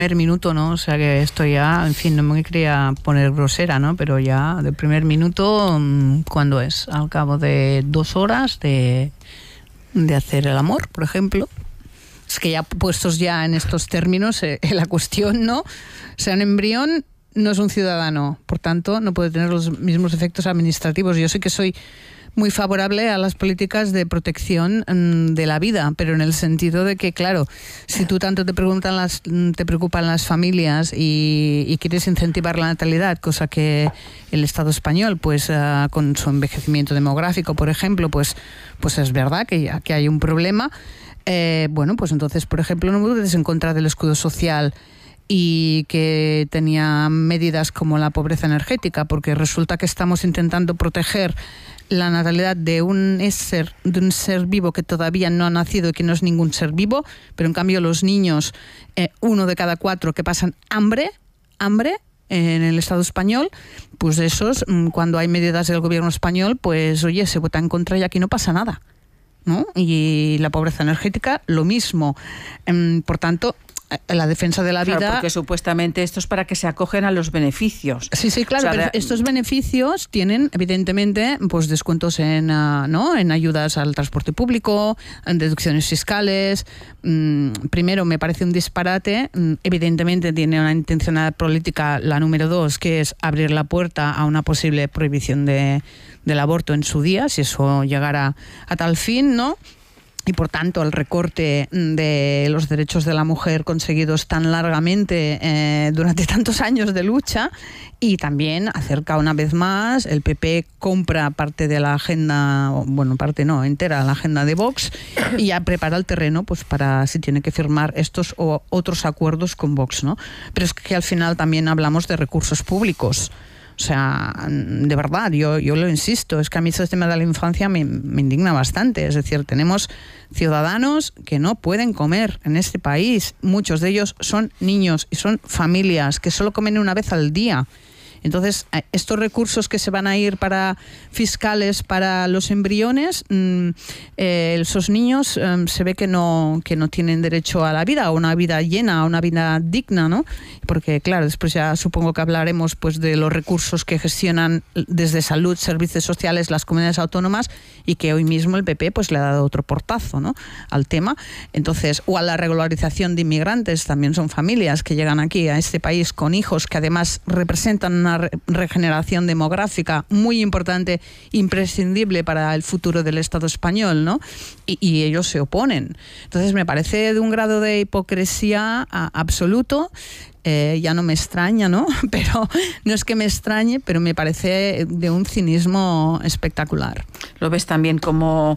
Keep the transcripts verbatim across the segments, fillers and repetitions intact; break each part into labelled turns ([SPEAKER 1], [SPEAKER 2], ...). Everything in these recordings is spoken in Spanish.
[SPEAKER 1] primer minuto, ¿no? O sea que esto ya, en fin, no me quería poner grosera, ¿no? Pero ya del primer minuto, ¿cuándo es? Al cabo de dos horas de, de hacer el amor, por ejemplo. Es que ya puestos ya en estos términos, eh, la cuestión, ¿no? O sea, un embrión no es un ciudadano, por tanto, no puede tener los mismos efectos administrativos. Yo sé que soy muy favorable a las políticas de protección mmm, de la vida, pero en el sentido de que, claro, si tú tanto te preguntan las, te preocupan las familias y, y quieres incentivar la natalidad, cosa que el Estado español, pues uh, con su envejecimiento demográfico, por ejemplo, pues, pues es verdad que, ya, que hay un problema. Eh, bueno, pues entonces, por ejemplo, no puedes en contra del escudo social y que tenía medidas como la pobreza energética, porque resulta que estamos intentando proteger la natalidad de un ser, de un ser vivo que todavía no ha nacido y que no es ningún ser vivo, pero en cambio los niños, eh, uno de cada cuatro que pasan hambre, hambre en el Estado español, pues esos, cuando hay medidas del gobierno español, pues oye, se vota en contra y aquí no pasa nada, ¿no? Y la pobreza energética, lo mismo. Por tanto, la defensa de la vida...
[SPEAKER 2] Claro, porque supuestamente esto es para que se acogen a los beneficios.
[SPEAKER 1] Sí, sí, claro, o sea, pero estos beneficios tienen, evidentemente, pues descuentos en, uh, ¿no? en ayudas al transporte público, en deducciones fiscales. Mm, primero, me parece un disparate. Mm, evidentemente tiene una intencionalidad política, la número dos, que es abrir la puerta a una posible prohibición de, del aborto en su día, si eso llegara a tal fin, ¿no? Y por tanto el recorte de los derechos de la mujer conseguidos tan largamente eh, durante tantos años de lucha, y también acerca una vez más, el P P compra parte de la agenda, bueno, parte no, entera la agenda de Vox, y ya prepara el terreno pues para si tiene que firmar estos o otros acuerdos con Vox, ¿no? Pero es que al final también hablamos de recursos públicos. O sea, de verdad, yo, yo lo insisto, es que a mí ese tema de la infancia me, me indigna bastante. Es decir, tenemos ciudadanos que no pueden comer en este país. Muchos de ellos son niños y son familias que solo comen una vez al día. Entonces, estos recursos que se van a ir para fiscales para los embriones, eh, esos niños eh, se ve que no, que no tienen derecho a la vida, a una vida llena, a una vida digna, ¿no? Porque, claro, después ya supongo que hablaremos pues de los recursos que gestionan desde salud, servicios sociales, las comunidades autónomas, y que hoy mismo el P P pues le ha dado otro portazo, ¿no?, al tema. Entonces, o a la regularización de inmigrantes, también son familias que llegan aquí a este país con hijos que además representan una Re- regeneración demográfica muy importante, imprescindible para el futuro del Estado español, ¿no? Y, y ellos se oponen. Entonces me parece de un grado de hipocresía a, absoluto. Eh, ya no me extraña, ¿no? Pero no es que me extrañe, pero me parece de un cinismo espectacular.
[SPEAKER 2] ¿Lo ves también como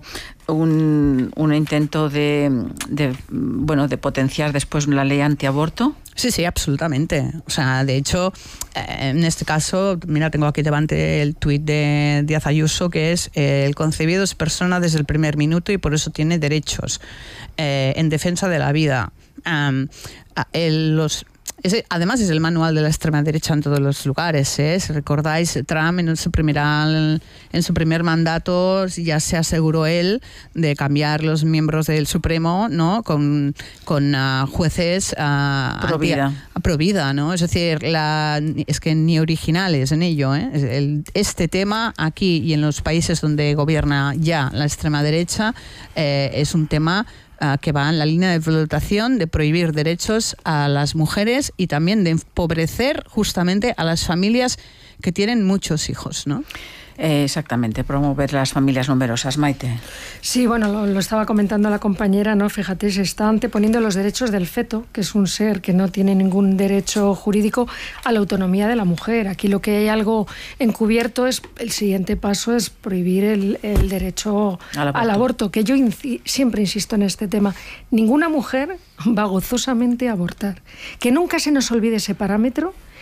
[SPEAKER 2] un, un intento de, de, bueno, de potenciar después la ley antiaborto?
[SPEAKER 1] Sí, sí, absolutamente. O sea, de hecho, eh, en este caso, mira, tengo aquí delante el tuit de Díaz Ayuso, que es eh, el concebido es persona desde el primer minuto y por eso tiene derechos eh, en defensa de la vida. Um, el, los Ese, además es el manual de la extrema derecha en todos los lugares, ¿eh? Si recordáis, Trump en su, primera, en su primer mandato ya se aseguró él de cambiar los miembros del Supremo, ¿no?, con, con uh, jueces uh,
[SPEAKER 2] pro vida.
[SPEAKER 1] Anti, pro vida, ¿no? Es decir, la, es que ni originales en ello, ¿eh? El, este tema aquí y en los países donde gobierna ya la extrema derecha eh, es un tema Uh, que va en la línea de votación de prohibir derechos a las mujeres y también de empobrecer justamente a las familias que tienen muchos hijos, ¿no?
[SPEAKER 2] Eh, exactamente, promover las familias numerosas. Maite.
[SPEAKER 3] Sí, bueno, lo, lo estaba comentando la compañera, ¿no? Fíjate, se está anteponiendo los derechos del feto, que es un ser que no tiene ningún derecho jurídico, a la autonomía de la mujer. Aquí lo que hay algo encubierto es, el siguiente paso es prohibir el, el derecho al aborto. al aborto, que yo inci- siempre insisto en este tema. Ninguna mujer va gozosamente a abortar. Que nunca se nos olvide ese parámetro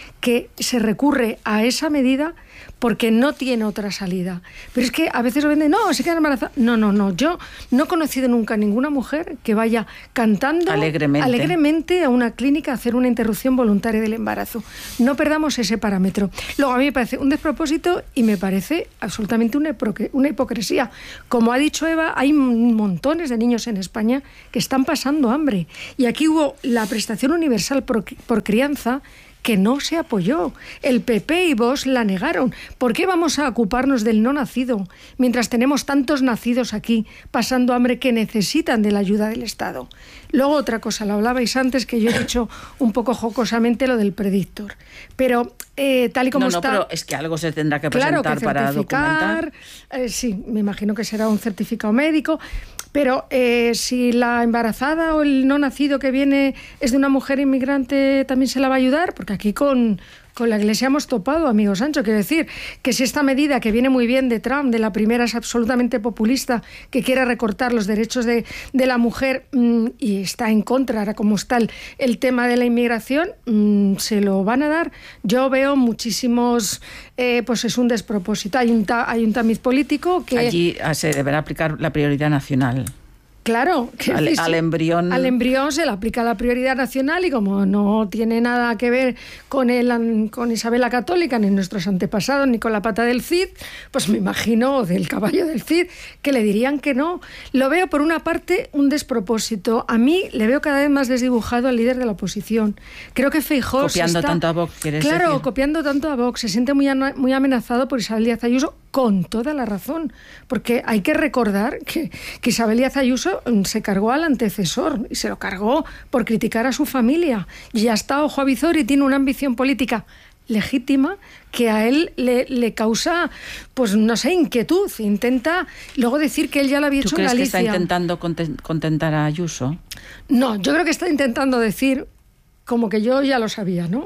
[SPEAKER 3] que se recurre a esa medida porque no tiene otra salida. Pero es que a veces lo venden, no, se quedan embarazadas. No, no, no. Yo no he conocido nunca ninguna mujer que vaya cantando
[SPEAKER 2] alegremente.
[SPEAKER 3] alegremente a una clínica a hacer una interrupción voluntaria del embarazo. No perdamos ese parámetro. Luego, a mí me parece un despropósito y me parece absolutamente una, una hipocresía. Como ha dicho Eva, hay montones de niños en España que están pasando hambre. Y aquí hubo la prestación universal por, por crianza, que no se apoyó. El P P y Vox la negaron. ¿Por qué vamos a ocuparnos del no nacido mientras tenemos tantos nacidos aquí pasando hambre que necesitan de la ayuda del Estado? Luego otra cosa, lo hablabais antes, que yo he dicho un poco jocosamente lo del predictor. Pero eh, tal y como
[SPEAKER 2] no, no,
[SPEAKER 3] está...
[SPEAKER 2] pero es que algo se tendrá que presentar
[SPEAKER 3] claro, que
[SPEAKER 2] para documentar.
[SPEAKER 3] Eh, sí, me imagino que será un certificado médico. Pero eh, si la embarazada o el no nacido que viene es de una mujer inmigrante, ¿también se la va a ayudar? Porque aquí con, con la Iglesia hemos topado, amigo Sancho. Quiero decir que si esta medida, que viene muy bien de Trump, de la primera, es absolutamente populista, que quiere recortar los derechos de, de la mujer mmm, y está en contra, ahora como está el, el tema de la inmigración, mmm, se lo van a dar. Yo veo muchísimos... Eh, pues es un despropósito. Hay un, ta, hay un tamiz político que...
[SPEAKER 2] Allí se deberá aplicar la prioridad nacional.
[SPEAKER 3] Claro, que
[SPEAKER 2] al,
[SPEAKER 3] sí,
[SPEAKER 2] al embrión
[SPEAKER 3] al embrión se le aplica la prioridad nacional y como no tiene nada que ver con el, con Isabel la Católica, ni nuestros antepasados, ni con la pata del Cid, pues me imagino del caballo del Cid, que le dirían que no. Lo veo por una parte un despropósito. A mí le veo cada vez más desdibujado al líder de la oposición. Creo que Feijóo
[SPEAKER 2] copiando
[SPEAKER 3] está,
[SPEAKER 2] tanto a Vox, ¿quieres
[SPEAKER 3] claro,
[SPEAKER 2] decir?
[SPEAKER 3] copiando tanto a Vox, se siente muy, muy amenazado por Isabel Díaz Ayuso, con toda la razón, porque hay que recordar que, que Isabel Díaz Ayuso se cargó al antecesor y se lo cargó por criticar a su familia y ya está ojo a visor y tiene una ambición política legítima que a él le, le causa, pues no sé, inquietud. Intenta luego decir que él ya lo había hecho en Galicia.
[SPEAKER 2] ¿Tú crees que está intentando contentar a Ayuso?
[SPEAKER 3] No, yo creo que está intentando decir como que yo ya lo sabía, ¿no?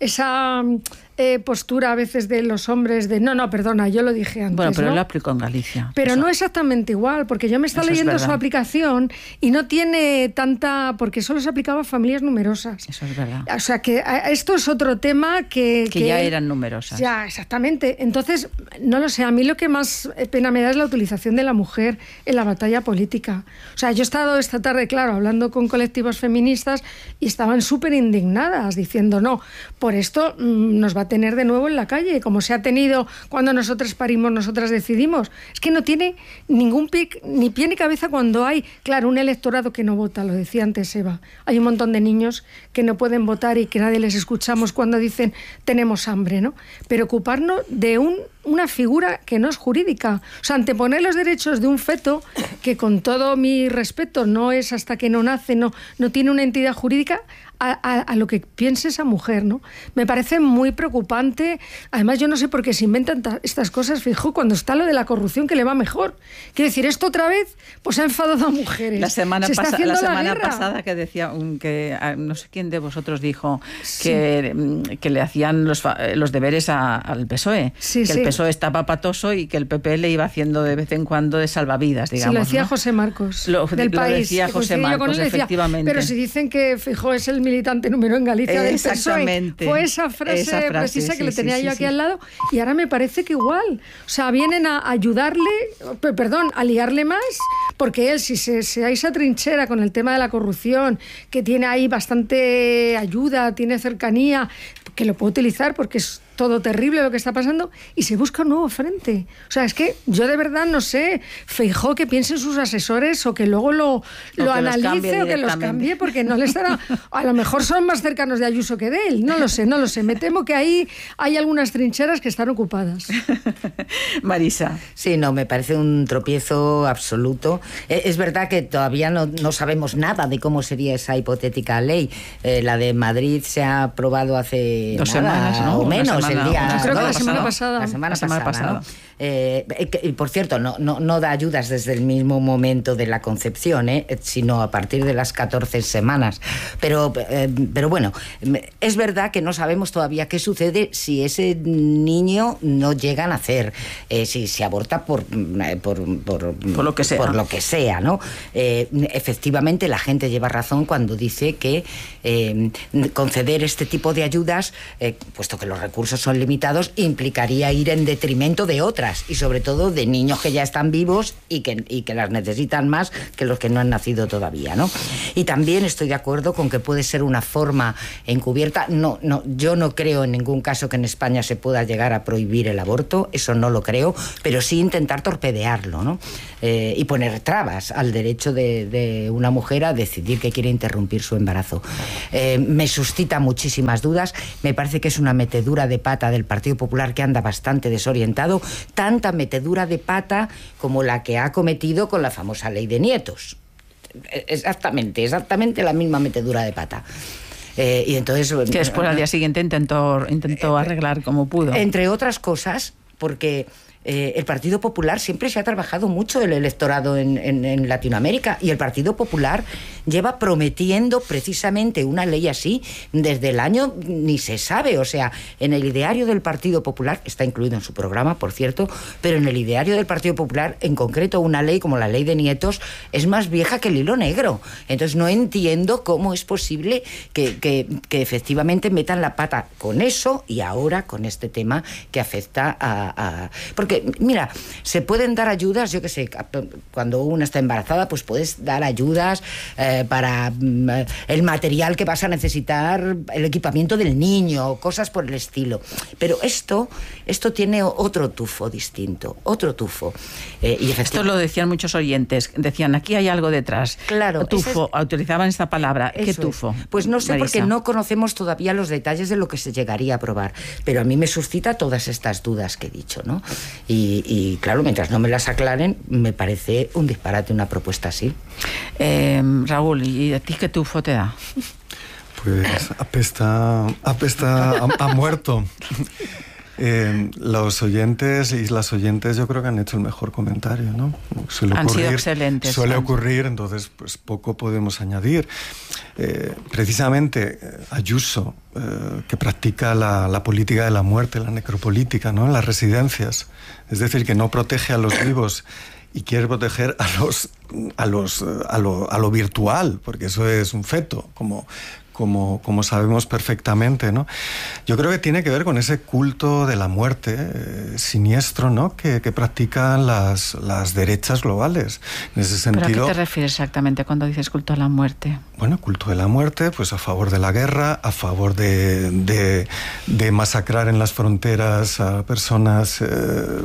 [SPEAKER 3] Esa eh, postura a veces de los hombres de no, no, perdona, yo lo dije antes.
[SPEAKER 2] Bueno, pero
[SPEAKER 3] ¿no?
[SPEAKER 2] lo aplicó en Galicia.
[SPEAKER 3] Pero
[SPEAKER 2] eso.
[SPEAKER 3] No exactamente igual, porque yo me estaba leyendo su aplicación y no tiene tanta, porque solo se aplicaba a familias numerosas.
[SPEAKER 2] Eso es verdad.
[SPEAKER 3] O sea que esto es otro tema que...
[SPEAKER 2] Que, que ya eran numerosas.
[SPEAKER 3] Ya, exactamente. Entonces, no lo sé, a mí lo que más pena me da es la utilización de la mujer en la batalla política. O sea, yo he estado esta tarde, claro, hablando con colectivos feministas y estaban súper indignadas, diciendo, no, por esto mmm, nos va a tener de nuevo en la calle, como se ha tenido cuando nosotras parimos, nosotras decidimos. Es que no tiene ningún pic, ni pie ni cabeza cuando hay, claro, un electorado que no vota, lo decía antes Eva. Hay un montón de niños que no pueden votar y que nadie les escuchamos cuando dicen tenemos hambre, ¿no? Pero ocuparnos de un una figura que no es jurídica. O sea, anteponer los derechos de un feto, que con todo mi respeto no es hasta que no nace, no, no tiene una entidad jurídica, a, a, a lo que piense esa mujer, ¿no? Me parece muy preocupante. Además, yo no sé por qué se inventan estas cosas, fijo, cuando está lo de la corrupción que le va mejor. Quiero decir, esto otra vez, pues ha enfadado a mujeres.
[SPEAKER 2] La semana, pasa, la
[SPEAKER 3] la
[SPEAKER 2] semana pasada que decía, que no sé quién de vosotros dijo que, sí. que le hacían los, los deberes a, al P S O E,
[SPEAKER 3] sí,
[SPEAKER 2] que
[SPEAKER 3] sí.
[SPEAKER 2] el P S O E estaba patoso y que el P P le iba haciendo de vez en cuando de salvavidas, digamos.
[SPEAKER 3] Sí, lo decía
[SPEAKER 2] ¿no?
[SPEAKER 3] José Marcos,
[SPEAKER 2] lo,
[SPEAKER 3] del
[SPEAKER 2] lo
[SPEAKER 3] país.
[SPEAKER 2] decía José Marcos, decía, efectivamente.
[SPEAKER 3] Pero si dicen que Feijóo es el militante número en Galicia del P S O E, fue esa frase,
[SPEAKER 2] esa frase
[SPEAKER 3] precisa
[SPEAKER 2] sí,
[SPEAKER 3] que le tenía
[SPEAKER 2] sí,
[SPEAKER 3] yo
[SPEAKER 2] sí,
[SPEAKER 3] aquí
[SPEAKER 2] sí.
[SPEAKER 3] al lado, y ahora me parece que igual. O sea, vienen a ayudarle, perdón, a liarle más, porque él, si se, se hay esa trinchera con el tema de la corrupción, que tiene ahí bastante ayuda, tiene cercanía, que lo puede utilizar porque es todo terrible lo que está pasando, y se busca un nuevo frente. O sea, es que yo de verdad no sé, Feijóo, que piensen sus asesores o que luego lo, lo analice o que los cambie, porque no le estará... A lo mejor son más cercanos de Ayuso que de él, no lo sé, no lo sé. Me temo que ahí hay algunas trincheras que están ocupadas.
[SPEAKER 2] Marisa.
[SPEAKER 4] Sí, no, me parece un tropiezo absoluto. Es verdad que todavía no, no sabemos nada de cómo sería esa hipotética ley. Eh, la de Madrid se ha aprobado hace
[SPEAKER 2] dos
[SPEAKER 4] nada,
[SPEAKER 2] semanas, ¿no?
[SPEAKER 4] o menos.
[SPEAKER 2] semana,
[SPEAKER 4] el día...
[SPEAKER 3] creo que
[SPEAKER 4] ¿no?
[SPEAKER 3] la semana pasada.
[SPEAKER 4] La semana
[SPEAKER 2] La semana
[SPEAKER 4] pasada,
[SPEAKER 2] pasada.
[SPEAKER 4] ¿no? Eh, y por cierto, no, no, no da ayudas desde el mismo momento de la concepción, ¿eh? Sino a partir de las catorce semanas. Pero, eh, pero bueno, es verdad que no sabemos todavía qué sucede si ese niño no llega a nacer, eh, si se aborta por, por, por,
[SPEAKER 2] por lo que sea.
[SPEAKER 4] Por lo que sea, ¿no? Eh, efectivamente, la gente lleva razón cuando dice que eh, conceder este tipo de ayudas, eh, puesto que los recursos son limitados, implicaría ir en detrimento de otras, y sobre todo de niños que ya están vivos y que, y que las necesitan más que los que no han nacido todavía, ¿no? Y también estoy de acuerdo con que puede ser una forma encubierta. No, no, yo no creo en ningún caso que en España se pueda llegar a prohibir el aborto, eso no lo creo, pero sí intentar torpedearlo, ¿no? Eh, y poner trabas al derecho de, de una mujer a decidir que quiere interrumpir su embarazo. Eh, me suscita muchísimas dudas, me parece que es una metedura de pata del Partido Popular que anda bastante desorientado, tanta metedura de pata como la que ha cometido con la famosa ley de nietos. Exactamente, exactamente la misma metedura de pata. Eh, y entonces,
[SPEAKER 2] que después al día siguiente intentó, intentó arreglar como pudo.
[SPEAKER 4] Entre otras cosas, porque eh, el Partido Popular siempre se ha trabajado mucho el electorado en, en, en Latinoamérica, y el Partido Popular lleva prometiendo precisamente una ley así desde el año ni se sabe. O sea, en el ideario del Partido Popular, está incluido en su programa, por cierto, pero en el ideario del Partido Popular, en concreto una ley como la ley de nietos, es más vieja que el hilo negro. Entonces no entiendo cómo es posible que, que, que efectivamente metan la pata con eso y ahora con este tema que afecta a... a... Porque, mira, se pueden dar ayudas, yo qué sé, cuando una está embarazada, pues puedes dar ayudas eh, para mm, el material que vas a necesitar, el equipamiento del niño, cosas por el estilo. Pero esto, esto tiene otro tufo distinto, otro tufo. Eh, y
[SPEAKER 2] esto lo decían muchos oyentes, decían, aquí hay algo detrás.
[SPEAKER 4] Claro.
[SPEAKER 2] Tufo, es, utilizaban esta palabra. ¿Qué tufo?
[SPEAKER 4] Es. Pues no sé, Marisa, porque no conocemos todavía los detalles de lo que se llegaría a aprobar, pero a mí me suscita todas estas dudas que he dicho, ¿no? Y, y claro, mientras no me las aclaren, me parece un disparate una propuesta así.
[SPEAKER 2] Eh, Raúl, ¿y a ti qué tufo te da?
[SPEAKER 5] Pues apesta, apesta a, a muerto. Eh, los oyentes y las oyentes yo creo que han hecho el mejor comentario, ¿no? Suele
[SPEAKER 2] han
[SPEAKER 5] ocurrir,
[SPEAKER 2] sido excelentes.
[SPEAKER 5] Suele
[SPEAKER 2] ¿no?
[SPEAKER 5] ocurrir, entonces pues poco podemos añadir. Eh, precisamente Ayuso, eh, que practica la, la política de la muerte, la necropolítica, ¿no? En las residencias, es decir, que no protege a los vivos y quiere proteger a los a los a lo, a lo virtual, porque eso es un feto, como Como, como sabemos perfectamente, ¿no? Yo creo que tiene que ver con ese culto de la muerte eh, siniestro, ¿no? Que, que practican las, las derechas globales. En ese sentido,
[SPEAKER 2] ¿Pero a qué te refieres exactamente cuando dices culto a la muerte?
[SPEAKER 5] Bueno, culto de la muerte, pues a favor de la guerra, a favor de, de, de masacrar en las fronteras a personas eh,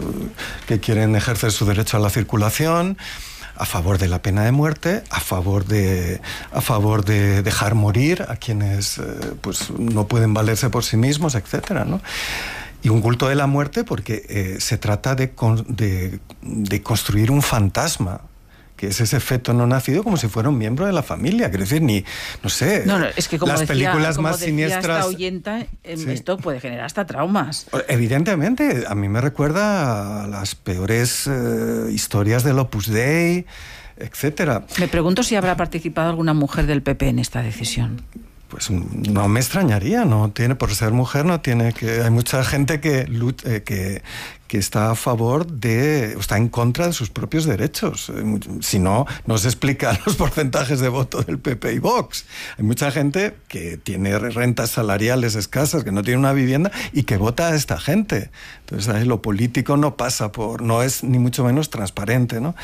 [SPEAKER 5] que quieren ejercer su derecho a la circulación, a favor de la pena de muerte, a favor de, a favor de dejar morir a quienes eh, pues no pueden valerse por sí mismos, etcétera, ¿no? Y un culto de la muerte porque eh, se trata de, de, de construir un fantasma, que es ese feto no nacido, como si fuera un miembro de la familia. Quiero decir, ni, no sé,
[SPEAKER 2] no, no, es que como
[SPEAKER 5] las
[SPEAKER 2] decía,
[SPEAKER 5] películas
[SPEAKER 2] como
[SPEAKER 5] más
[SPEAKER 2] decía
[SPEAKER 5] siniestras...
[SPEAKER 2] esta oyenta, eh,
[SPEAKER 5] sí.
[SPEAKER 2] Esto puede generar hasta traumas.
[SPEAKER 5] Evidentemente, a mí me recuerda a las peores eh, historias del Opus Dei, etcétera.
[SPEAKER 2] Me pregunto si habrá participado alguna mujer del P P en esta decisión.
[SPEAKER 5] Pues no me extrañaría, no tiene, por ser mujer no tiene que... Hay mucha gente que, eh, que, que está a favor de... está en contra de sus propios derechos. Si no, no se explican los porcentajes de voto del P P y Vox. Hay mucha gente que tiene rentas salariales escasas, que no tiene una vivienda y que vota a esta gente. Entonces, ahí lo político no pasa por... no es ni mucho menos transparente, ¿no?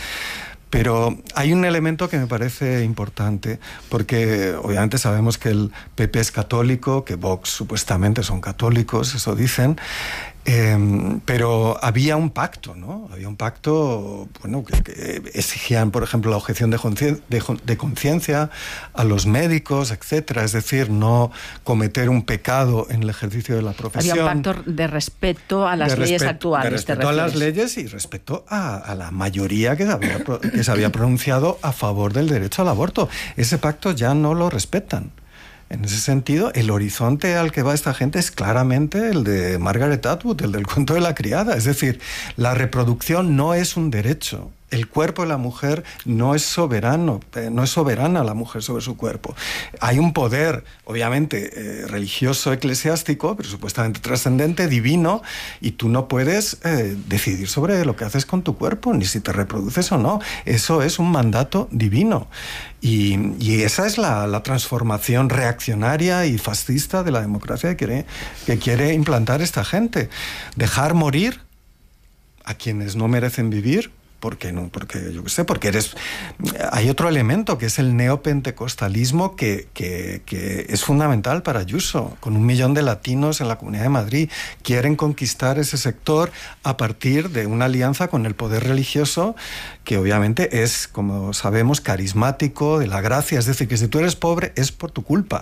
[SPEAKER 5] Pero hay un elemento que me parece importante, porque obviamente sabemos que el P P es católico, que Vox supuestamente son católicos, eso dicen, eh, pero había un pacto, ¿no? Había un pacto, bueno, que, que exigían, por ejemplo, la objeción de, de, de conciencia a los médicos, etcétera. Es decir, no cometer un pecado en el ejercicio de la profesión.
[SPEAKER 2] Había un pacto de respeto a las
[SPEAKER 5] de
[SPEAKER 2] leyes
[SPEAKER 5] respe
[SPEAKER 2] actuales.
[SPEAKER 5] De respeto a las leyes y respeto a, a la mayoría que se, había, que se había pronunciado a favor del derecho al aborto. Ese pacto ya no lo respetan. En ese sentido, el horizonte al que va esta gente es claramente el de Margaret Atwood, el del cuento de la criada. Es decir, la reproducción no es un derecho. El cuerpo de la mujer no es soberano, eh, no es soberana la mujer sobre su cuerpo. Hay un poder, obviamente, eh, religioso, eclesiástico, pero supuestamente trascendente, divino, y tú no puedes eh, decidir sobre lo que haces con tu cuerpo, ni si te reproduces o no. Eso es un mandato divino. Y, y esa es la, la transformación reaccionaria y fascista de la democracia que quiere, que quiere implantar esta gente. Dejar morir a quienes no merecen vivir. ¿Por qué no? Porque, yo qué sé, porque eres... Hay otro elemento que es el neopentecostalismo que, que, que es fundamental para Ayuso. Con un millón de latinos en la Comunidad de Madrid quieren conquistar ese sector a partir de una alianza con el poder religioso que obviamente es, como sabemos, carismático, de la gracia. Es decir, que si tú eres pobre es por tu culpa.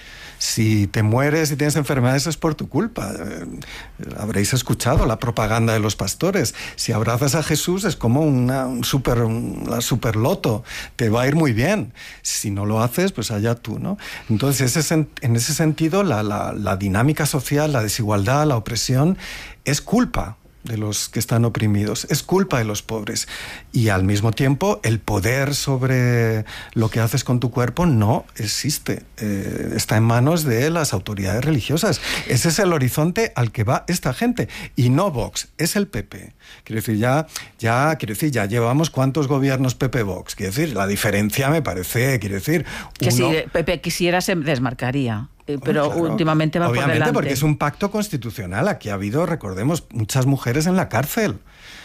[SPEAKER 5] Si te mueres y tienes enfermedades es por tu culpa. Eh, habréis escuchado la propaganda de los pastores. Si abrazas a Jesús es como una, un super, una superloto. Te va a ir muy bien. Si no lo haces, pues allá tú, ¿no? Entonces, ese, en ese sentido, la, la, la dinámica social, la desigualdad, la opresión, es culpa de los que están oprimidos, es culpa de los pobres. Y al mismo tiempo, el poder sobre lo que haces con tu cuerpo no existe. Eh, está en manos de las autoridades religiosas. Ese es el horizonte al que va esta gente. Y no Vox, es el P P. Quiero decir, ya, ya, quiero decir, ya llevamos cuántos gobiernos P P-Vox. Quiero decir, la diferencia me parece, quiero decir...
[SPEAKER 2] Que
[SPEAKER 5] uno...
[SPEAKER 2] si P P quisiera se desmarcaría. Pero
[SPEAKER 5] claro,
[SPEAKER 2] últimamente va por delante.
[SPEAKER 5] Obviamente, porque es un pacto constitucional. Aquí ha habido, recordemos, muchas mujeres en la cárcel,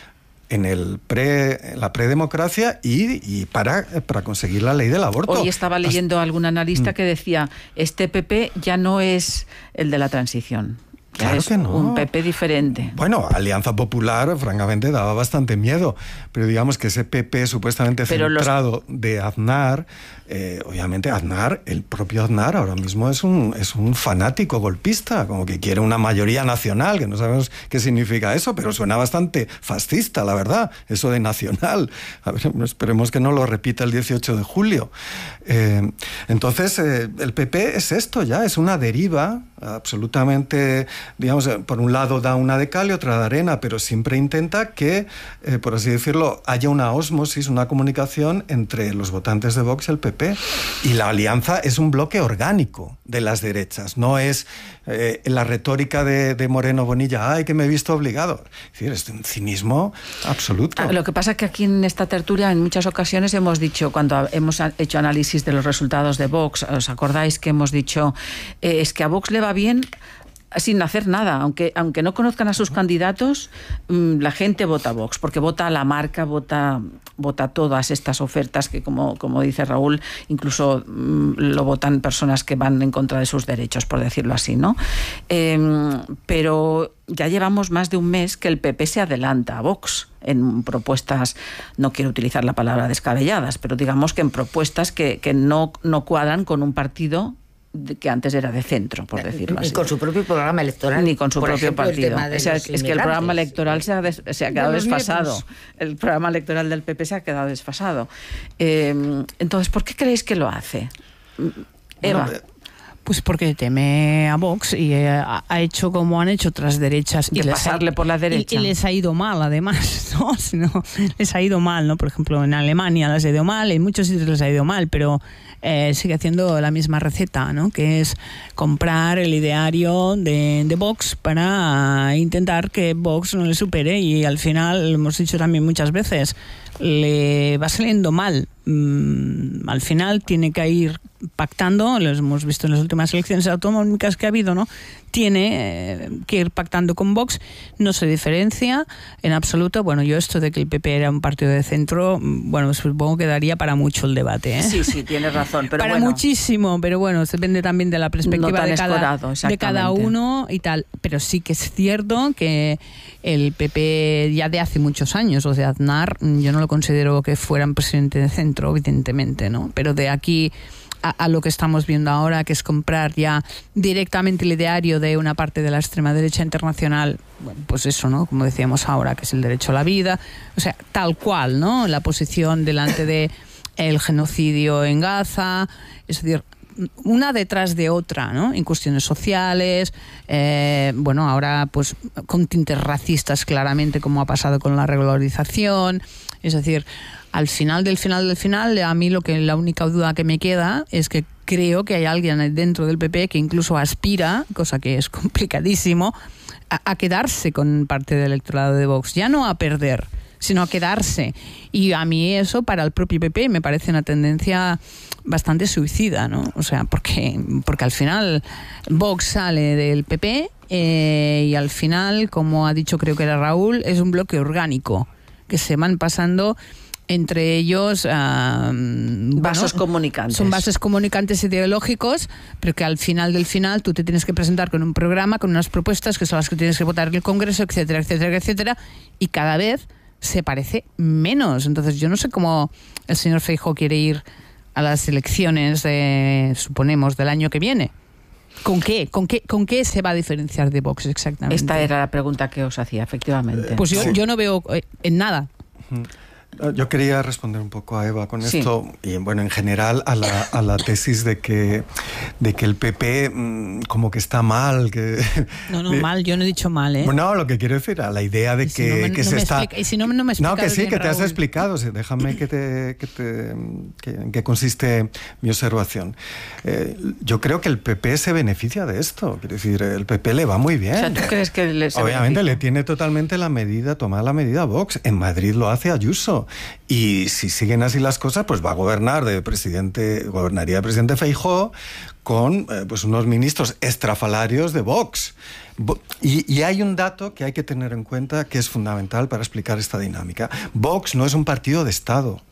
[SPEAKER 5] en el pre, la predemocracia y, y para, para conseguir la ley del aborto.
[SPEAKER 2] Hoy estaba leyendo a algún analista que decía, este P P ya no es el de la transición. Ya
[SPEAKER 5] claro
[SPEAKER 2] es
[SPEAKER 5] que no.
[SPEAKER 2] Un P P diferente.
[SPEAKER 5] Bueno, Alianza Popular, francamente, daba bastante miedo. Pero digamos que ese P P supuestamente pero centrado los... de Aznar, eh, obviamente Aznar, el propio Aznar ahora mismo es un, es un fanático golpista, como que quiere una mayoría nacional, que no sabemos qué significa eso, pero suena bastante fascista, la verdad, eso de nacional. A ver, esperemos que no lo repita el dieciocho de julio. Eh, entonces, eh, el P P es esto ya, es una deriva absolutamente, digamos, por un lado da una de cal y otra de arena, pero siempre intenta que, eh, por así decirlo, haya una ósmosis, una comunicación entre los votantes de Vox y el P P. Y la alianza es un bloque orgánico de las derechas, no es eh, la retórica de, de Moreno Bonilla, ay, que me he visto obligado. Es decir, es un cinismo absoluto.
[SPEAKER 2] Lo que pasa es que aquí en esta tertulia en muchas ocasiones hemos dicho, cuando hemos hecho análisis de los resultados de Vox, ¿os acordáis que hemos dicho, eh, es que a Vox le va bien sin hacer nada, aunque aunque no conozcan a sus candidatos, la gente vota Vox, porque vota a la marca, vota vota todas estas ofertas que, como, como dice Raúl, incluso mmm, lo votan personas que van en contra de sus derechos, por decirlo así, ¿no? Eh, pero ya llevamos más de un mes que el P P se adelanta a Vox en propuestas, no quiero utilizar la palabra descabelladas, pero digamos que en propuestas que, que no, no cuadran con un partido que antes era de centro, por decirlo así.
[SPEAKER 4] Ni con su propio programa electoral.
[SPEAKER 2] Ni con su propio
[SPEAKER 4] ejemplo,
[SPEAKER 2] partido. O sea, es que el programa electoral se ha, des, se ha quedado desfasado. Nietos. El programa electoral del P P se ha quedado desfasado. Eh, entonces, ¿por qué creéis que lo hace? Eva.
[SPEAKER 1] No, pues porque teme a Vox y eh, ha hecho como han hecho otras derechas.
[SPEAKER 2] Y, y pasarle
[SPEAKER 1] ha,
[SPEAKER 2] por la derecha.
[SPEAKER 1] Y, y les ha ido mal, además, ¿no? Sino, les ha ido mal, ¿no? Por ejemplo, en Alemania les ha ido mal, en muchos sitios les ha ido mal, pero eh, sigue haciendo la misma receta, ¿no? Que es comprar el ideario de, de Vox para intentar que Vox no le supere y al final, lo hemos dicho también muchas veces, le va saliendo mal. Mm, al final tiene que ir pactando, lo hemos visto en las últimas elecciones autonómicas que ha habido, ¿no? Tiene eh, que ir pactando con Vox, no se diferencia en absoluto. Bueno, yo esto de que el P P era un partido de centro, bueno, supongo que daría para mucho el debate, ¿eh?
[SPEAKER 2] Sí, sí, tienes razón, pero
[SPEAKER 1] para
[SPEAKER 2] bueno,
[SPEAKER 1] muchísimo, pero bueno, depende también de la perspectiva
[SPEAKER 2] no
[SPEAKER 1] de, cada,
[SPEAKER 2] escorado,
[SPEAKER 1] de cada uno y tal, pero sí que es cierto que el P P ya de hace muchos años, o sea, Aznar, yo no lo considero que fuera un presidente de centro, evidentemente, ¿no? Pero de aquí a, a lo que estamos viendo ahora, que es comprar ya directamente el ideario de una parte de la extrema derecha internacional, bueno, pues eso, ¿no? Como decíamos ahora, que es el derecho a la vida, o sea, tal cual, ¿no? La posición delante de el genocidio en Gaza, es decir, una detrás de otra, ¿no? En cuestiones sociales, eh, bueno, ahora pues con tintes racistas claramente, como ha pasado con la regularización. Es decir, al final del final del final, a mí lo que la única duda que me queda es que creo que hay alguien dentro del P P que incluso aspira, cosa que es complicadísimo, a, a quedarse con parte del electorado de Vox, ya no a perder, sino a quedarse. Y a mí eso, para el propio P P, me parece una tendencia bastante suicida, ¿no? O sea, porque, porque al final Vox sale del P P eh, y al final, como ha dicho creo que era Raúl, es un bloque orgánico, que se van pasando entre ellos uh,
[SPEAKER 2] vasos bueno, comunicantes.
[SPEAKER 1] Son vasos comunicantes ideológicos, pero que al final del final tú te tienes que presentar con un programa, con unas propuestas que son las que tienes que votar en el Congreso, etcétera, etcétera, etcétera, y cada vez se parece menos. Entonces yo no sé cómo el señor Feijóo quiere ir a las elecciones, de, suponemos, del año que viene. ¿Con qué? ¿Con qué? ¿Con qué se va a diferenciar de Vox exactamente?
[SPEAKER 2] Esta era la pregunta que os hacía, efectivamente.
[SPEAKER 1] Pues yo,
[SPEAKER 5] sí.
[SPEAKER 1] yo no veo en nada.
[SPEAKER 5] Yo quería responder un poco a Eva con
[SPEAKER 2] sí.
[SPEAKER 5] esto y, bueno, en general a la, a la tesis de que, de que el P P mmm, como que está mal. Que,
[SPEAKER 1] no, no,
[SPEAKER 5] de,
[SPEAKER 1] mal, yo no he dicho mal, ¿eh?
[SPEAKER 5] No, lo que quiero decir, a la idea de que,
[SPEAKER 1] si no me,
[SPEAKER 5] que
[SPEAKER 1] no
[SPEAKER 5] se
[SPEAKER 1] me
[SPEAKER 5] está...
[SPEAKER 1] Explica, y si no, no me
[SPEAKER 5] No, que sí,
[SPEAKER 1] bien,
[SPEAKER 5] que te
[SPEAKER 1] Raúl.
[SPEAKER 5] has explicado. Sí, déjame que te... Que te que, en qué consiste mi observación. Eh, yo creo que el P P se beneficia de esto. Quiero decir, el P P le va muy bien.
[SPEAKER 2] O sea, ¿tú crees que le se
[SPEAKER 5] Obviamente
[SPEAKER 2] beneficia?
[SPEAKER 5] le tiene totalmente la medida, tomada la medida a Vox. En Madrid lo hace Ayuso. Y si siguen así las cosas, pues va a gobernar de presidente, gobernaría de presidente Feijóo con eh, pues unos ministros estrafalarios de Vox. Y, y hay un dato que hay que tener en cuenta que es fundamental para explicar esta dinámica. Vox no es un partido de Estado.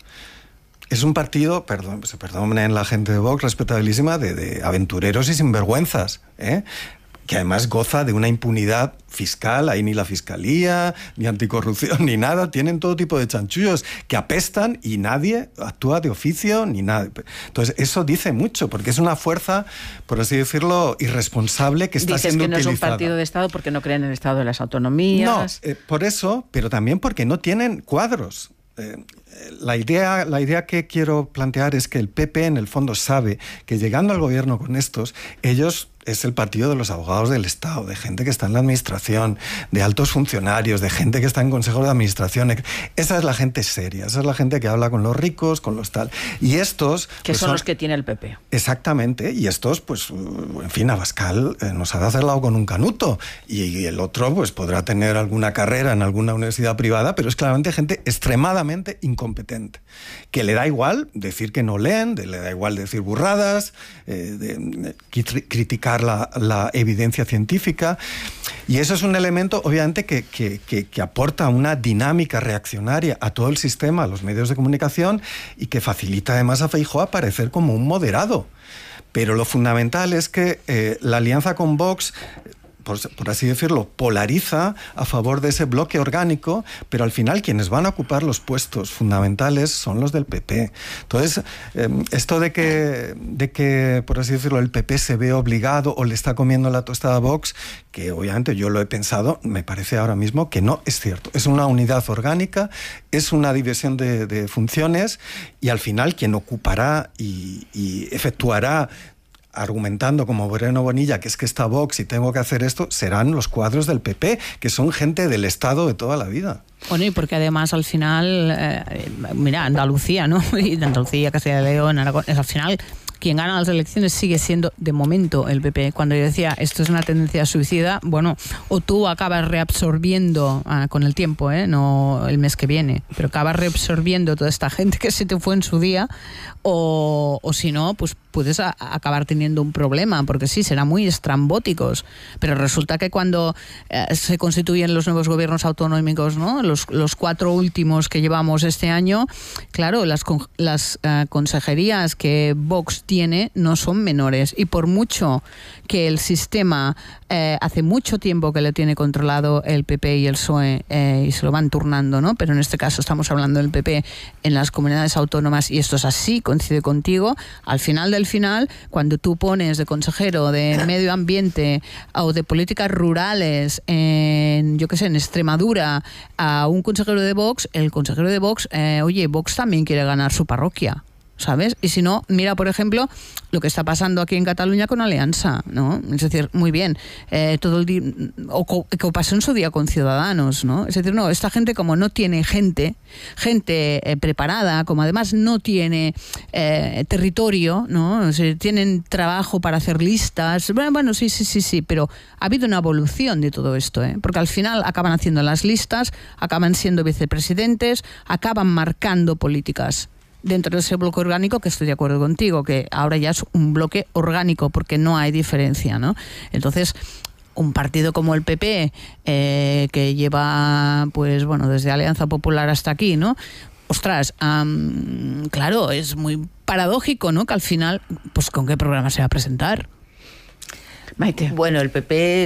[SPEAKER 5] Es un partido, perdón, se perdonen la gente de Vox, respetabilísima, de, de aventureros y sinvergüenzas, ¿eh? Que además goza de una impunidad fiscal, ahí ni la fiscalía, ni anticorrupción, ni nada, tienen todo tipo de chanchullos que apestan y nadie actúa de oficio, ni nada. Entonces, eso dice mucho, porque es una fuerza, por así decirlo, irresponsable que está
[SPEAKER 2] Dices
[SPEAKER 5] siendo
[SPEAKER 2] que no
[SPEAKER 5] utilizada.
[SPEAKER 2] es un partido de Estado porque no creen en el Estado de las autonomías.
[SPEAKER 5] No, eh, por eso, pero también porque no tienen cuadros. Eh, la idea, la idea que quiero plantear es que el P P en el fondo sabe que llegando al gobierno con estos, ellos es el partido de los abogados del Estado, de gente que está en la administración, de altos funcionarios, de gente que está en consejos de administración. Esa es la gente seria, esa es la gente que habla con los ricos, con los tal. Y estos...
[SPEAKER 2] Que
[SPEAKER 5] pues
[SPEAKER 2] son, son los que tiene el P P.
[SPEAKER 5] Exactamente, y estos, pues, en fin, Abascal eh, nos ha acerlado con un canuto, y, y el otro, pues, podrá tener alguna carrera en alguna universidad privada, pero es claramente gente extremadamente incompetente, que le da igual decir que no leen, de, le da igual decir burradas, eh, de, de, criticar La, la evidencia científica, y eso es un elemento obviamente que, que, que, que aporta una dinámica reaccionaria a todo el sistema, a los medios de comunicación, y que facilita además a Feijóo aparecer como un moderado. Pero lo fundamental es que eh, la alianza con Vox, por, por así decirlo, polariza a favor de ese bloque orgánico, pero al final quienes van a ocupar los puestos fundamentales son los del P P. Entonces, eh, esto de que, de que, por así decirlo, el P P se ve obligado o le está comiendo la tostada a Vox, que obviamente yo lo he pensado, me parece ahora mismo que no es cierto. Es una unidad orgánica, es una división de, de funciones, y al final quien ocupará y, y efectuará, argumentando como Moreno Bonilla que es que está Vox y tengo que hacer esto, serán los cuadros del P P, que son gente del Estado de toda la vida.
[SPEAKER 1] Bueno, y porque además al final, eh, mira, Andalucía, ¿no? Y de Andalucía, Castilla y León, Aragón, al final quien gana las elecciones sigue siendo, de momento, el P P. Cuando yo decía, esto es una tendencia suicida, bueno, o tú acabas reabsorbiendo ah, con el tiempo, ¿eh? No el mes que viene, pero acabas reabsorbiendo toda esta gente que se te fue en su día, o, o si no, pues puedes a, a acabar teniendo un problema, porque sí, serán muy estrambóticos, pero resulta que cuando eh, se constituyen los nuevos gobiernos autonómicos, ¿no? Los, los cuatro últimos que llevamos este año, claro, las, las uh, consejerías que Vox tiene no son menores, y por mucho que el sistema eh, hace mucho tiempo que lo tiene controlado el P P y el P S O E eh, y se lo van turnando, ¿no? Pero en este caso estamos hablando del P P en las comunidades autónomas, y esto es así, coincide contigo. Al final del final, cuando tú pones de consejero de medio ambiente o de políticas rurales en, yo qué sé, en Extremadura, a un consejero de Vox, el consejero de Vox, eh, oye, Vox también quiere ganar su parroquia. ¿sabes? Y si no, mira, por ejemplo, lo que está pasando aquí en Cataluña con Alianza, ¿no? Es decir, muy bien, eh, todo el día, o co que pasó en su día con Ciudadanos, ¿no? Es decir, no, esta gente como no tiene gente, gente eh, preparada, como además no tiene eh, territorio, ¿no? O sea, tienen trabajo para hacer listas, bueno, bueno, sí, sí, sí, sí, pero ha habido una evolución de todo esto, ¿eh? Porque al final acaban haciendo las listas, acaban siendo vicepresidentes, acaban marcando políticas dentro de ese bloque orgánico, que estoy de acuerdo contigo, que ahora ya es un bloque orgánico porque no hay diferencia, ¿no? Entonces, un partido como el P P, eh, que lleva, pues bueno, desde Alianza Popular hasta aquí, ¿no? Ostras, um, claro, es muy paradójico, ¿no? Que al final, pues ¿con qué programa se va a presentar?
[SPEAKER 2] Maite.
[SPEAKER 4] Bueno, el P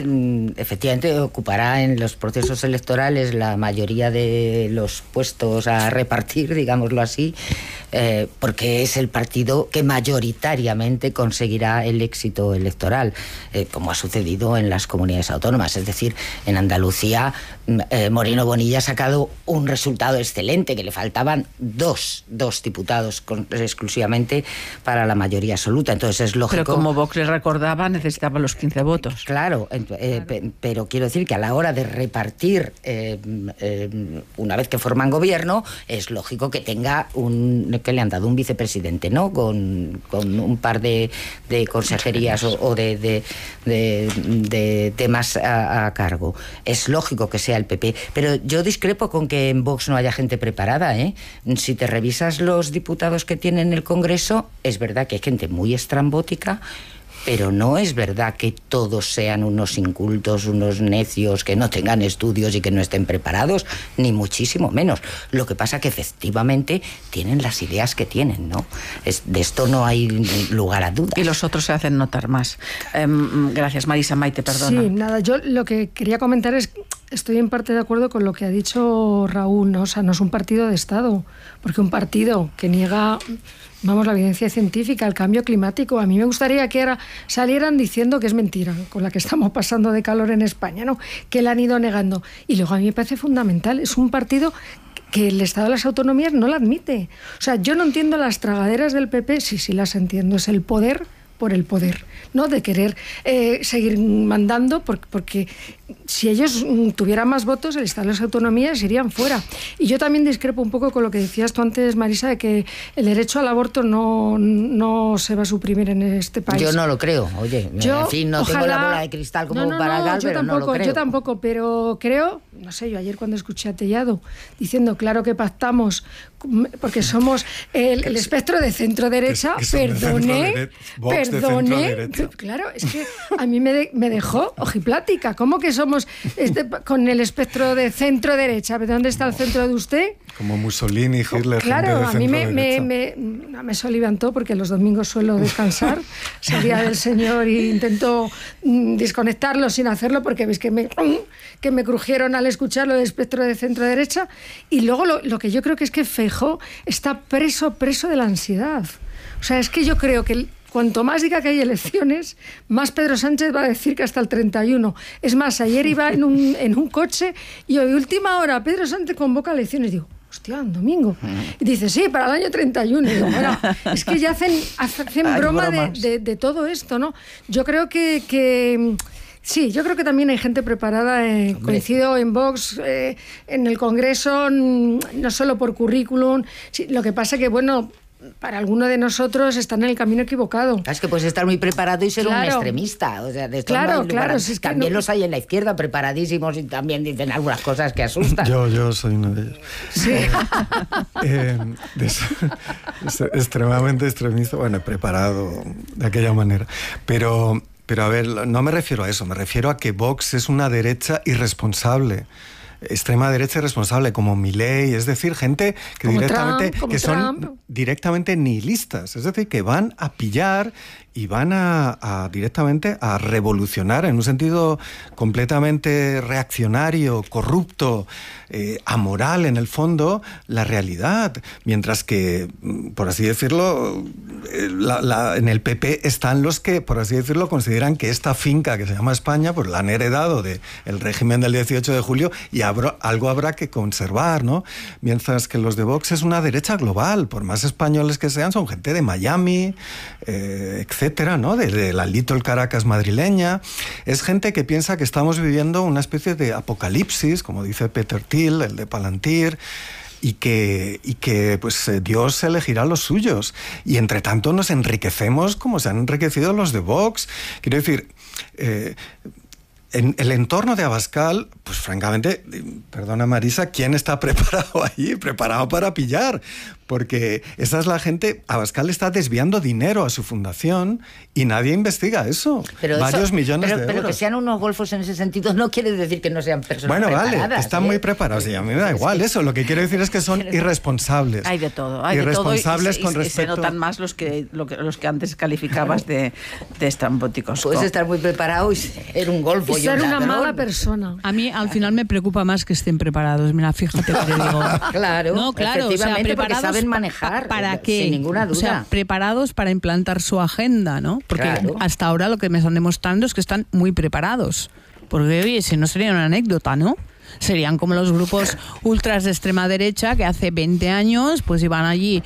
[SPEAKER 4] P efectivamente ocupará en los procesos electorales la mayoría de los puestos a repartir, digámoslo así, eh, porque es el partido que mayoritariamente conseguirá el éxito electoral, eh, como ha sucedido en las comunidades autónomas. Es decir, en Andalucía, eh, Moreno Bonilla ha sacado un resultado excelente, que le faltaban dos, dos diputados con, exclusivamente para la mayoría absoluta. Entonces es lógico...
[SPEAKER 2] Pero como Vox le recordaba, necesitaba los quince votos.
[SPEAKER 4] Claro, eh, claro. Pero quiero decir que a la hora de repartir, eh, eh, una vez que forman gobierno, es lógico que tenga un, que le han dado un vicepresidente, ¿no? Con, con un par de, de consejerías o, o de, de, de, de temas a, a cargo. Es lógico que sea el P P, pero yo discrepo con que en Vox no haya gente preparada, ¿eh? Si te revisas los diputados que tienen en el Congreso, es verdad que hay gente muy estrambótica, pero no es verdad que todos sean unos incultos, unos necios, que no tengan estudios y que no estén preparados, ni muchísimo menos. Lo que pasa que efectivamente tienen las ideas que tienen, ¿no? Es, de esto no hay lugar a dudas.
[SPEAKER 2] Y los otros se hacen notar más. Eh, gracias, Marisa. Maite, perdona.
[SPEAKER 3] Sí, nada, yo lo que quería comentar es... Estoy en parte de acuerdo con lo que ha dicho Raúl, ¿no? O sea, no es un partido de Estado, porque un partido que niega, vamos, la evidencia científica, el cambio climático, a mí me gustaría que ahora salieran diciendo que es mentira, con la que estamos pasando de calor en España, ¿no? Que la han ido negando. Y luego a mí me parece fundamental, es un partido que el Estado de las Autonomías no la admite. O sea, yo no entiendo las tragaderas del P P, sí, sí las entiendo, es el poder por el poder, ¿no? De querer eh, seguir mandando, porque, porque si ellos tuvieran más votos, el Estado de las Autonomías irían fuera. Y yo también discrepo un poco con lo que decías tú antes, Marisa, de que el derecho al aborto no, no se va a suprimir en este país.
[SPEAKER 4] Yo no lo creo, oye, yo, en fin, no ojalá, tengo la bola de cristal como
[SPEAKER 3] no, no,
[SPEAKER 4] para
[SPEAKER 3] no,
[SPEAKER 4] dar,
[SPEAKER 3] yo
[SPEAKER 4] pero
[SPEAKER 3] tampoco,
[SPEAKER 4] no lo creo.
[SPEAKER 3] Yo tampoco, pero creo, no sé, yo ayer cuando escuché a Tellado diciendo, claro que pactamos, porque somos el, el espectro de centro-derecha, perdone, perdone, claro, es que a mí me, de, me dejó ojiplática. ¿Cómo que somos este, con el espectro de centro-derecha? ¿De dónde está el centro de usted?
[SPEAKER 5] Como Mussolini, Hitler,
[SPEAKER 3] claro,
[SPEAKER 5] gente de
[SPEAKER 3] a mí me, me,
[SPEAKER 5] me,
[SPEAKER 3] me solivantó porque los domingos suelo descansar. Salía del Señor e intento mm, desconectarlo sin hacerlo porque veis que me, que me crujieron al escucharlo del espectro de centro-derecha. Y luego lo, lo que yo creo que es que Feijóo está preso, preso de la ansiedad. O sea, es que yo creo que... El, cuanto más diga que hay elecciones, más Pedro Sánchez va a decir que hasta el treinta y uno. Es más, ayer iba en un, en un coche y hoy, última hora, Pedro Sánchez convoca elecciones. Digo, hostia, un domingo. Y dice, sí, para el año treinta y uno. Y digo, bueno, es que ya hacen, hacen broma de, de, de todo esto, ¿no? Yo creo que... que sí, yo creo que también hay gente preparada, eh, coincido en Vox, eh, en el Congreso, no solo por currículum, sí, lo que pasa que, bueno... para alguno de nosotros están en el camino equivocado.
[SPEAKER 4] Es que puedes estar muy preparado y ser claro. un extremista. O sea, de esto
[SPEAKER 3] claro,
[SPEAKER 4] no hay
[SPEAKER 3] claro. Si es que
[SPEAKER 4] también
[SPEAKER 3] no...
[SPEAKER 4] los hay en la izquierda preparadísimos y también dicen algunas cosas que asustan.
[SPEAKER 5] Yo, yo soy uno de ellos.
[SPEAKER 3] Sí.
[SPEAKER 5] Eh, eh, es, es extremadamente extremista, bueno, preparado de aquella manera. Pero, pero a ver, no me refiero a eso, me refiero a que Vox es una derecha irresponsable. Extrema derecha irresponsable, como Milei, es decir, gente que
[SPEAKER 3] como
[SPEAKER 5] directamente
[SPEAKER 3] Trump,
[SPEAKER 5] que
[SPEAKER 3] Trump.
[SPEAKER 5] son directamente nihilistas, es decir, que van a pillar y van a, a directamente a revolucionar en un sentido completamente reaccionario, corrupto, eh, amoral en el fondo, la realidad. Mientras que, por así decirlo, la, la, en el P P están los que, por así decirlo, consideran que esta finca que se llama España, pues la han heredado del régimen del dieciocho de julio y habrá, algo habrá que conservar, ¿no? Mientras que los de Vox es una derecha global, por más españoles que sean, son gente de Miami, eh, etcétera, ¿no? De, de la Little Caracas madrileña. Es gente que piensa que estamos viviendo una especie de apocalipsis, como dice Peter Thiel, el de Palantir, y que, y que pues Dios elegirá los suyos. Y entre tanto nos enriquecemos como se han enriquecido los de Vox. Quiero decir, eh, en el entorno de Abascal, pues francamente, perdona Marisa, ¿quién está preparado ahí? Preparado para pillar. Porque esa es la gente. Abascal está desviando dinero a su fundación y nadie investiga eso.
[SPEAKER 4] Pero
[SPEAKER 5] Varios
[SPEAKER 4] eso,
[SPEAKER 5] millones
[SPEAKER 4] pero,
[SPEAKER 5] de
[SPEAKER 4] pero
[SPEAKER 5] euros.
[SPEAKER 4] que sean unos golfos en ese sentido no quiere decir que no sean personas
[SPEAKER 5] bueno,
[SPEAKER 4] preparadas.
[SPEAKER 5] Bueno, vale, están
[SPEAKER 4] ¿eh?
[SPEAKER 5] muy preparados y a mí me da igual eso. Lo que quiero decir es que son irresponsables.
[SPEAKER 2] Hay de todo. Hay
[SPEAKER 5] irresponsables
[SPEAKER 2] de todo y, y,
[SPEAKER 5] con
[SPEAKER 2] y,
[SPEAKER 5] respecto...
[SPEAKER 2] y se notan más los que, lo que, los que antes calificabas de, de estrambóticos.
[SPEAKER 4] Puedes estar muy preparado y ser un golfo.
[SPEAKER 3] Y
[SPEAKER 4] y
[SPEAKER 3] ser
[SPEAKER 4] un
[SPEAKER 3] una
[SPEAKER 4] ladrón.
[SPEAKER 3] mala persona.
[SPEAKER 1] A mí al final me preocupa más que estén preparados. Mira, fíjate lo que digo.
[SPEAKER 4] Claro,
[SPEAKER 1] no, claro, o sea,
[SPEAKER 4] efectivamente,
[SPEAKER 1] preparados
[SPEAKER 4] porque saben
[SPEAKER 1] pa-
[SPEAKER 4] manejar.
[SPEAKER 1] ¿Para qué?
[SPEAKER 4] Sin ninguna duda.
[SPEAKER 1] O sea, preparados para implantar su agenda, ¿no? Porque
[SPEAKER 4] Claro.
[SPEAKER 1] hasta ahora lo que me están demostrando es que están muy preparados. Porque, oye, si no sería una anécdota, ¿no? Serían como los grupos ultras de extrema derecha que hace veinte años pues iban allí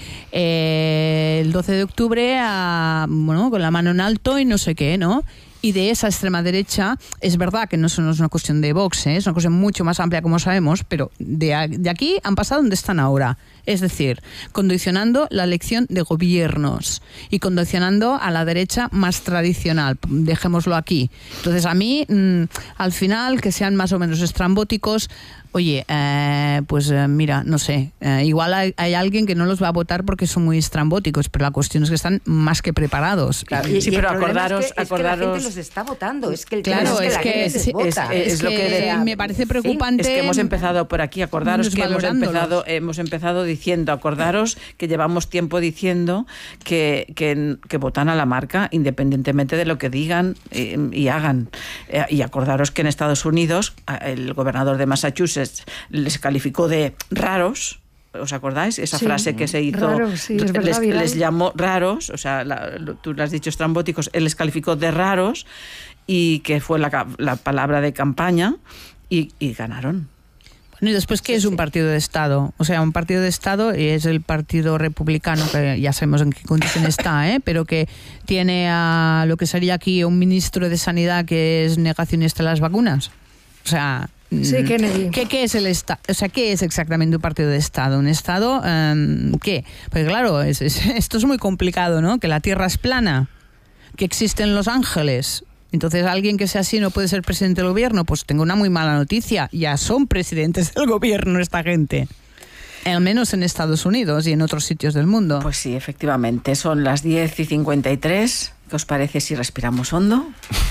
[SPEAKER 1] eh, el doce de octubre a, bueno, con la mano en alto y no sé qué, ¿no? Y de esa extrema derecha, es verdad que no es una cuestión de Vox, ¿eh? Es una cuestión mucho más amplia, como sabemos, pero de, a, de aquí han pasado donde están ahora. Es decir, condicionando la elección de gobiernos y condicionando a la derecha más tradicional. Dejémoslo aquí. Entonces, a mí, mmm, al final, que sean más o menos estrambóticos, oye, eh, pues eh, mira, no sé, eh, igual hay, hay alguien que no los va a votar porque son muy estrambóticos, pero la cuestión es que están más que preparados.
[SPEAKER 4] Claro,
[SPEAKER 2] y,
[SPEAKER 4] y,
[SPEAKER 2] sí,
[SPEAKER 4] y
[SPEAKER 2] pero
[SPEAKER 4] el problema
[SPEAKER 2] acordaros,
[SPEAKER 4] es que, es
[SPEAKER 2] acordaros...
[SPEAKER 4] que la gente los está votando. Es que el
[SPEAKER 1] Claro,
[SPEAKER 4] es
[SPEAKER 1] es
[SPEAKER 4] que,
[SPEAKER 1] que,
[SPEAKER 4] la
[SPEAKER 1] es,
[SPEAKER 4] gente les vota.
[SPEAKER 1] es, es,
[SPEAKER 2] es lo
[SPEAKER 1] que,
[SPEAKER 2] que
[SPEAKER 1] me parece preocupante.
[SPEAKER 2] Es que hemos empezado por aquí, acordaros que hemos empezado, hemos empezado diciendo, acordaros que llevamos tiempo diciendo que, que, que votan a la marca independientemente de lo que digan y, y hagan. Eh, y acordaros que en Estados Unidos el gobernador de Massachusetts les calificó de raros. ¿Os acordáis? Esa
[SPEAKER 3] sí,
[SPEAKER 2] frase que se hizo,
[SPEAKER 3] raro, sí, es verdad,
[SPEAKER 2] les, les llamó raros, o sea, la, tú lo has dicho estrambóticos, él les calificó de raros y que fue la, la palabra de campaña y, y ganaron.
[SPEAKER 1] Bueno, y después, ¿qué sí, es un partido de Estado? O sea, un partido de Estado es el Partido Republicano, que ya sabemos en qué condición está, ¿eh? Pero que tiene a lo que sería aquí un ministro de Sanidad que es negacionista de las vacunas. O sea...
[SPEAKER 3] Sí, Kennedy.
[SPEAKER 1] ¿Qué, qué es el Estado? O sea, ¿qué es exactamente un partido de Estado? ¿Un Estado um, qué? Pues claro, es, es, esto es muy complicado, ¿no? Que la Tierra es plana, que existen los ángeles. Entonces, alguien que sea así no puede ser presidente del gobierno. Pues tengo una muy mala noticia. Ya son presidentes del gobierno esta gente. Al menos en Estados Unidos y en otros sitios del mundo.
[SPEAKER 2] Pues sí, efectivamente. Son las diez y cincuenta y tres. ¿Qué os parece si respiramos hondo?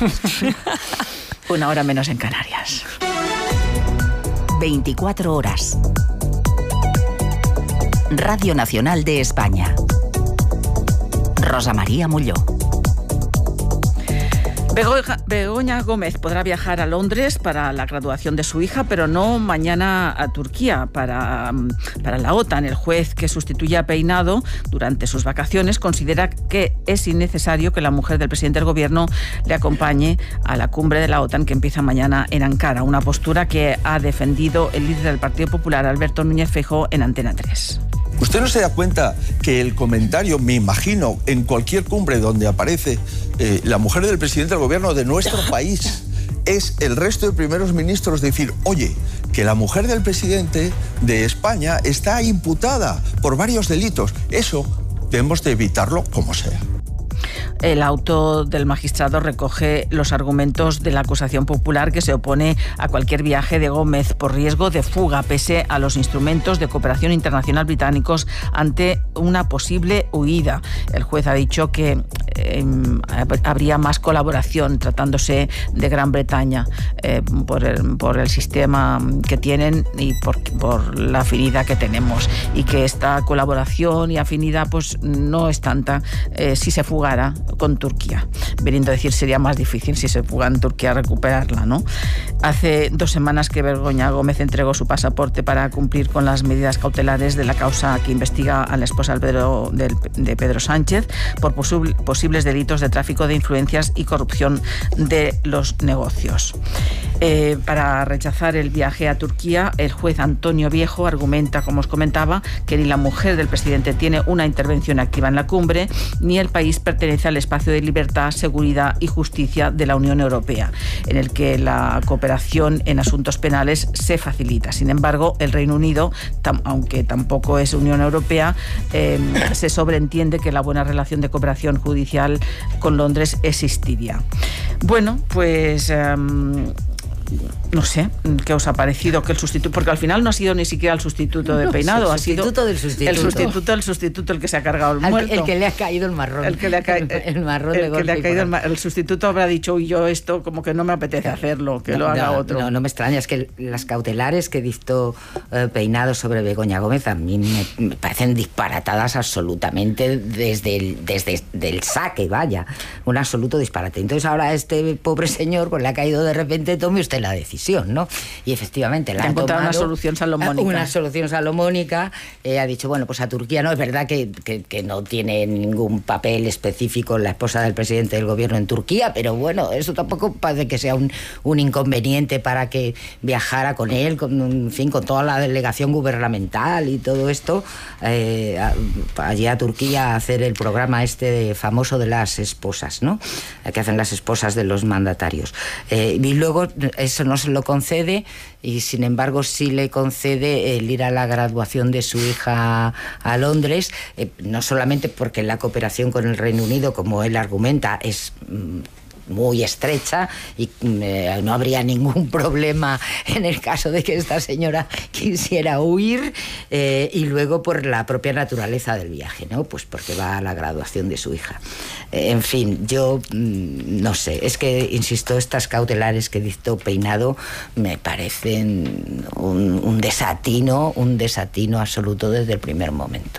[SPEAKER 2] Una hora menos en Canarias.
[SPEAKER 6] veinticuatro horas. Radio Nacional de España. Rosa María Molló.
[SPEAKER 2] Begoña Gómez podrá viajar a Londres para la graduación de su hija, pero no mañana a Turquía para, para la OTAN. El juez que sustituye a Peinado durante sus vacaciones considera que es innecesario que la mujer del presidente del gobierno le acompañe a la cumbre de la OTAN que empieza mañana en Ankara, una postura que ha defendido el líder del Partido Popular, Alberto Núñez Feijóo, en Antena tres.
[SPEAKER 7] ¿Usted no se da cuenta que el comentario, me imagino, en cualquier cumbre donde aparece eh, la mujer del presidente del gobierno de nuestro país, es el resto de primeros ministros decir, oye, que la mujer del presidente de España está imputada por varios delitos? Eso debemos de evitarlo como sea.
[SPEAKER 2] El auto del magistrado recoge los argumentos de la acusación popular que se opone a cualquier viaje de Gómez por riesgo de fuga, pese a los instrumentos de cooperación internacional británicos ante una posible huida. El juez ha dicho que eh, habría más colaboración tratándose de Gran Bretaña eh, por, el, por el sistema que tienen y por, por la afinidad que tenemos, y que esta colaboración y afinidad pues no es tanta eh, si se fugara con Turquía. Veniendo a decir, sería más difícil si se fuga en Turquía recuperarla, ¿no? Hace dos semanas que Begoña Gómez entregó su pasaporte para cumplir con las medidas cautelares de la causa que investiga a la esposa de Pedro, de, de Pedro Sánchez por posible, posibles delitos de tráfico de influencias y corrupción de los negocios. Eh, para rechazar el viaje a Turquía, el juez Antonio Viejo argumenta, como os comentaba, que ni la mujer del presidente tiene una intervención activa en la cumbre, ni el país pertenece al espacio de libertad, seguridad y justicia de la Unión Europea, en el que la cooperación en asuntos penales se facilita. Sin embargo, el Reino Unido, tam, aunque tampoco es Unión Europea, eh, se sobreentiende que la buena relación de cooperación judicial con Londres existiría. Bueno, pues... Um, no sé, ¿qué os ha parecido que el sustituto? Porque al final no ha sido ni siquiera el sustituto de
[SPEAKER 4] no,
[SPEAKER 2] Peinado,
[SPEAKER 4] el sustituto
[SPEAKER 2] ha sido
[SPEAKER 4] del sustituto.
[SPEAKER 2] el sustituto del sustituto el que se ha cargado el
[SPEAKER 4] Al,
[SPEAKER 2] muerto.
[SPEAKER 4] El que le ha caído el marrón.
[SPEAKER 2] El que le ha, ca
[SPEAKER 4] el, el marrón
[SPEAKER 2] el
[SPEAKER 4] de
[SPEAKER 2] que le ha caído el,
[SPEAKER 4] por...
[SPEAKER 2] el sustituto habrá dicho, uy, yo esto como que no me apetece hacerlo, que
[SPEAKER 4] no,
[SPEAKER 2] lo haga
[SPEAKER 4] no,
[SPEAKER 2] otro.
[SPEAKER 4] No, no me extraña, es que las cautelares que dictó eh, Peinado sobre Begoña Gómez a mí me, me parecen disparatadas absolutamente desde el, desde el saque, vaya, un absoluto disparate. Entonces ahora este pobre señor pues le ha caído de repente, tome usted la decisión, ¿no? Y efectivamente la han
[SPEAKER 2] encontrado
[SPEAKER 4] tomado,
[SPEAKER 2] una solución salomónica.
[SPEAKER 4] Una solución salomónica. Eh, ha dicho, bueno, pues a Turquía no, es verdad que, que, que no tiene ningún papel específico la esposa del presidente del gobierno en Turquía, pero bueno, eso tampoco parece que sea un, un inconveniente para que viajara con él, con, en fin, con toda la delegación gubernamental y todo esto, eh, a, allí a Turquía a hacer el programa este famoso de las esposas, ¿no? Que hacen las esposas de los mandatarios. Eh, y luego eso no se lo concede y sin embargo sí le concede el ir a la graduación de su hija a Londres, eh, no solamente porque la cooperación con el Reino Unido, como él argumenta, es mm, muy estrecha y eh, no habría ningún problema en el caso de que esta señora quisiera huir, eh, y luego por la propia naturaleza del viaje, ¿no? Pues porque va a la graduación de su hija. Eh, en fin, yo mm, no sé, es que, insisto, estas cautelares que dictó Peinado me parecen un, un desatino, un desatino absoluto desde el primer momento.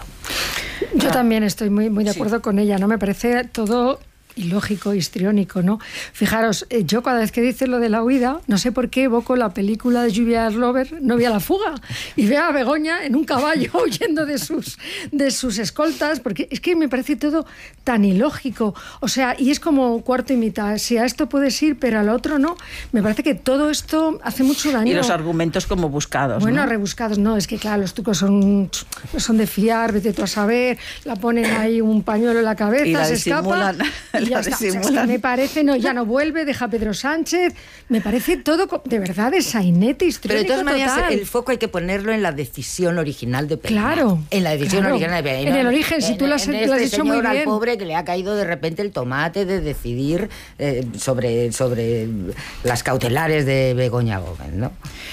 [SPEAKER 3] Yo también estoy muy, muy de acuerdo
[SPEAKER 2] Sí.
[SPEAKER 3] con ella, ¿no? Me parece todo ilógico, histriónico, ¿no? Fijaros, eh, yo cada vez que dice lo de la huida, no sé por qué evoco la película de Julia Roberts, Novia a la fuga, y veo a Begoña en un caballo huyendo de sus, de sus escoltas, porque es que me parece todo tan ilógico. O sea, y es como cuarto y mitad. Si a esto puedes ir, pero al otro no. Me parece que todo esto hace mucho daño.
[SPEAKER 2] Y los argumentos como buscados,
[SPEAKER 3] Bueno,
[SPEAKER 2] ¿no?
[SPEAKER 3] rebuscados, no, es que claro, los trucos son, son de fiar, vete tú a saber, la ponen ahí un pañuelo en la cabeza,
[SPEAKER 2] Y la
[SPEAKER 3] se escapa
[SPEAKER 2] disimulan,
[SPEAKER 3] y ya
[SPEAKER 2] la
[SPEAKER 3] está. O sea, es que
[SPEAKER 2] disimulan.
[SPEAKER 3] me parece, no, ya no vuelve, deja a Pedro Sánchez, me parece todo co- de verdad de sainete
[SPEAKER 4] Pero
[SPEAKER 3] histriónico
[SPEAKER 4] de todas maneras
[SPEAKER 3] total.
[SPEAKER 4] el foco hay que ponerlo en la decisión original de Peinado.
[SPEAKER 3] Claro,
[SPEAKER 4] En la decisión
[SPEAKER 3] claro.
[SPEAKER 4] original de Peinado.
[SPEAKER 3] En el origen, si
[SPEAKER 4] En-
[SPEAKER 3] tú lo has-
[SPEAKER 4] en
[SPEAKER 3] lo has
[SPEAKER 4] este
[SPEAKER 3] dicho muy
[SPEAKER 4] señor al
[SPEAKER 3] bien.
[SPEAKER 4] pobre que le ha caído de repente el tomate de decidir eh, sobre, sobre las cautelares de Begoña Gómez, ¿no?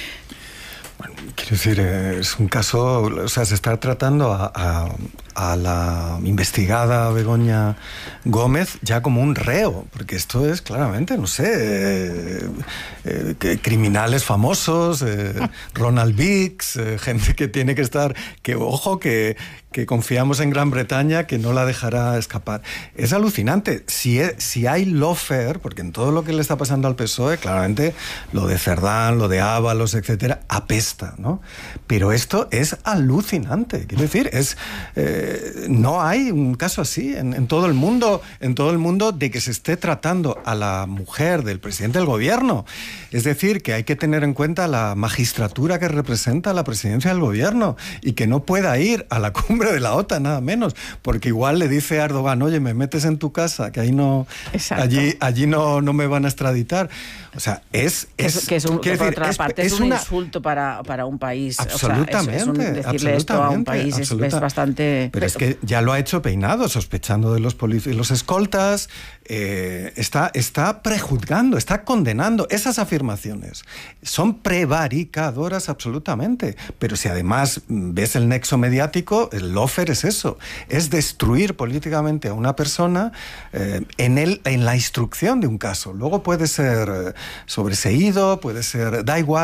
[SPEAKER 5] Quiero decir, es un caso, o sea, se está tratando a, a, a la investigada Begoña Gómez ya como un reo, porque esto es claramente, no sé, eh, eh, que criminales famosos, eh, Ronald Biggs, eh, gente que tiene que estar, que ojo, que, que confiamos en Gran Bretaña, que no la dejará escapar. Es alucinante. Si, es, si hay lawfare, porque en todo lo que le está pasando al P S O E, claramente lo de Cerdán, lo de Ábalos, etcétera, apesta, ¿no? Pero esto es alucinante. Quiero decir, es eh, no hay un caso así en, en todo el mundo, en todo el mundo de que se esté tratando a la mujer del presidente del gobierno. Es decir, que hay que tener en cuenta la magistratura que representa la presidencia del gobierno y que no pueda ir a la cumbre de la OTAN, nada menos, porque igual le dice a Erdogan, oye, me metes en tu casa, que ahí no,
[SPEAKER 2] Exacto.
[SPEAKER 5] allí, allí no, no me van a extraditar. O sea, es...
[SPEAKER 2] Que es, que es un, que por
[SPEAKER 5] decir,
[SPEAKER 2] otra
[SPEAKER 5] es,
[SPEAKER 2] parte es,
[SPEAKER 5] es
[SPEAKER 2] un
[SPEAKER 5] una...
[SPEAKER 2] insulto para, para un país.
[SPEAKER 5] Absolutamente,
[SPEAKER 2] o sea, es, es un, decirle esto a un país es, es bastante...
[SPEAKER 5] Pero es que ya lo ha hecho Peinado, sospechando de los policías, los escoltas, eh, está, está prejuzgando, está condenando esas afirmaciones. Son prevaricadoras absolutamente. Pero si además ves el nexo mediático, el lawfare es eso, es destruir políticamente a una persona eh, en, el, en la instrucción de un caso. Luego puede ser eh, sobreseído, puede ser... da igual.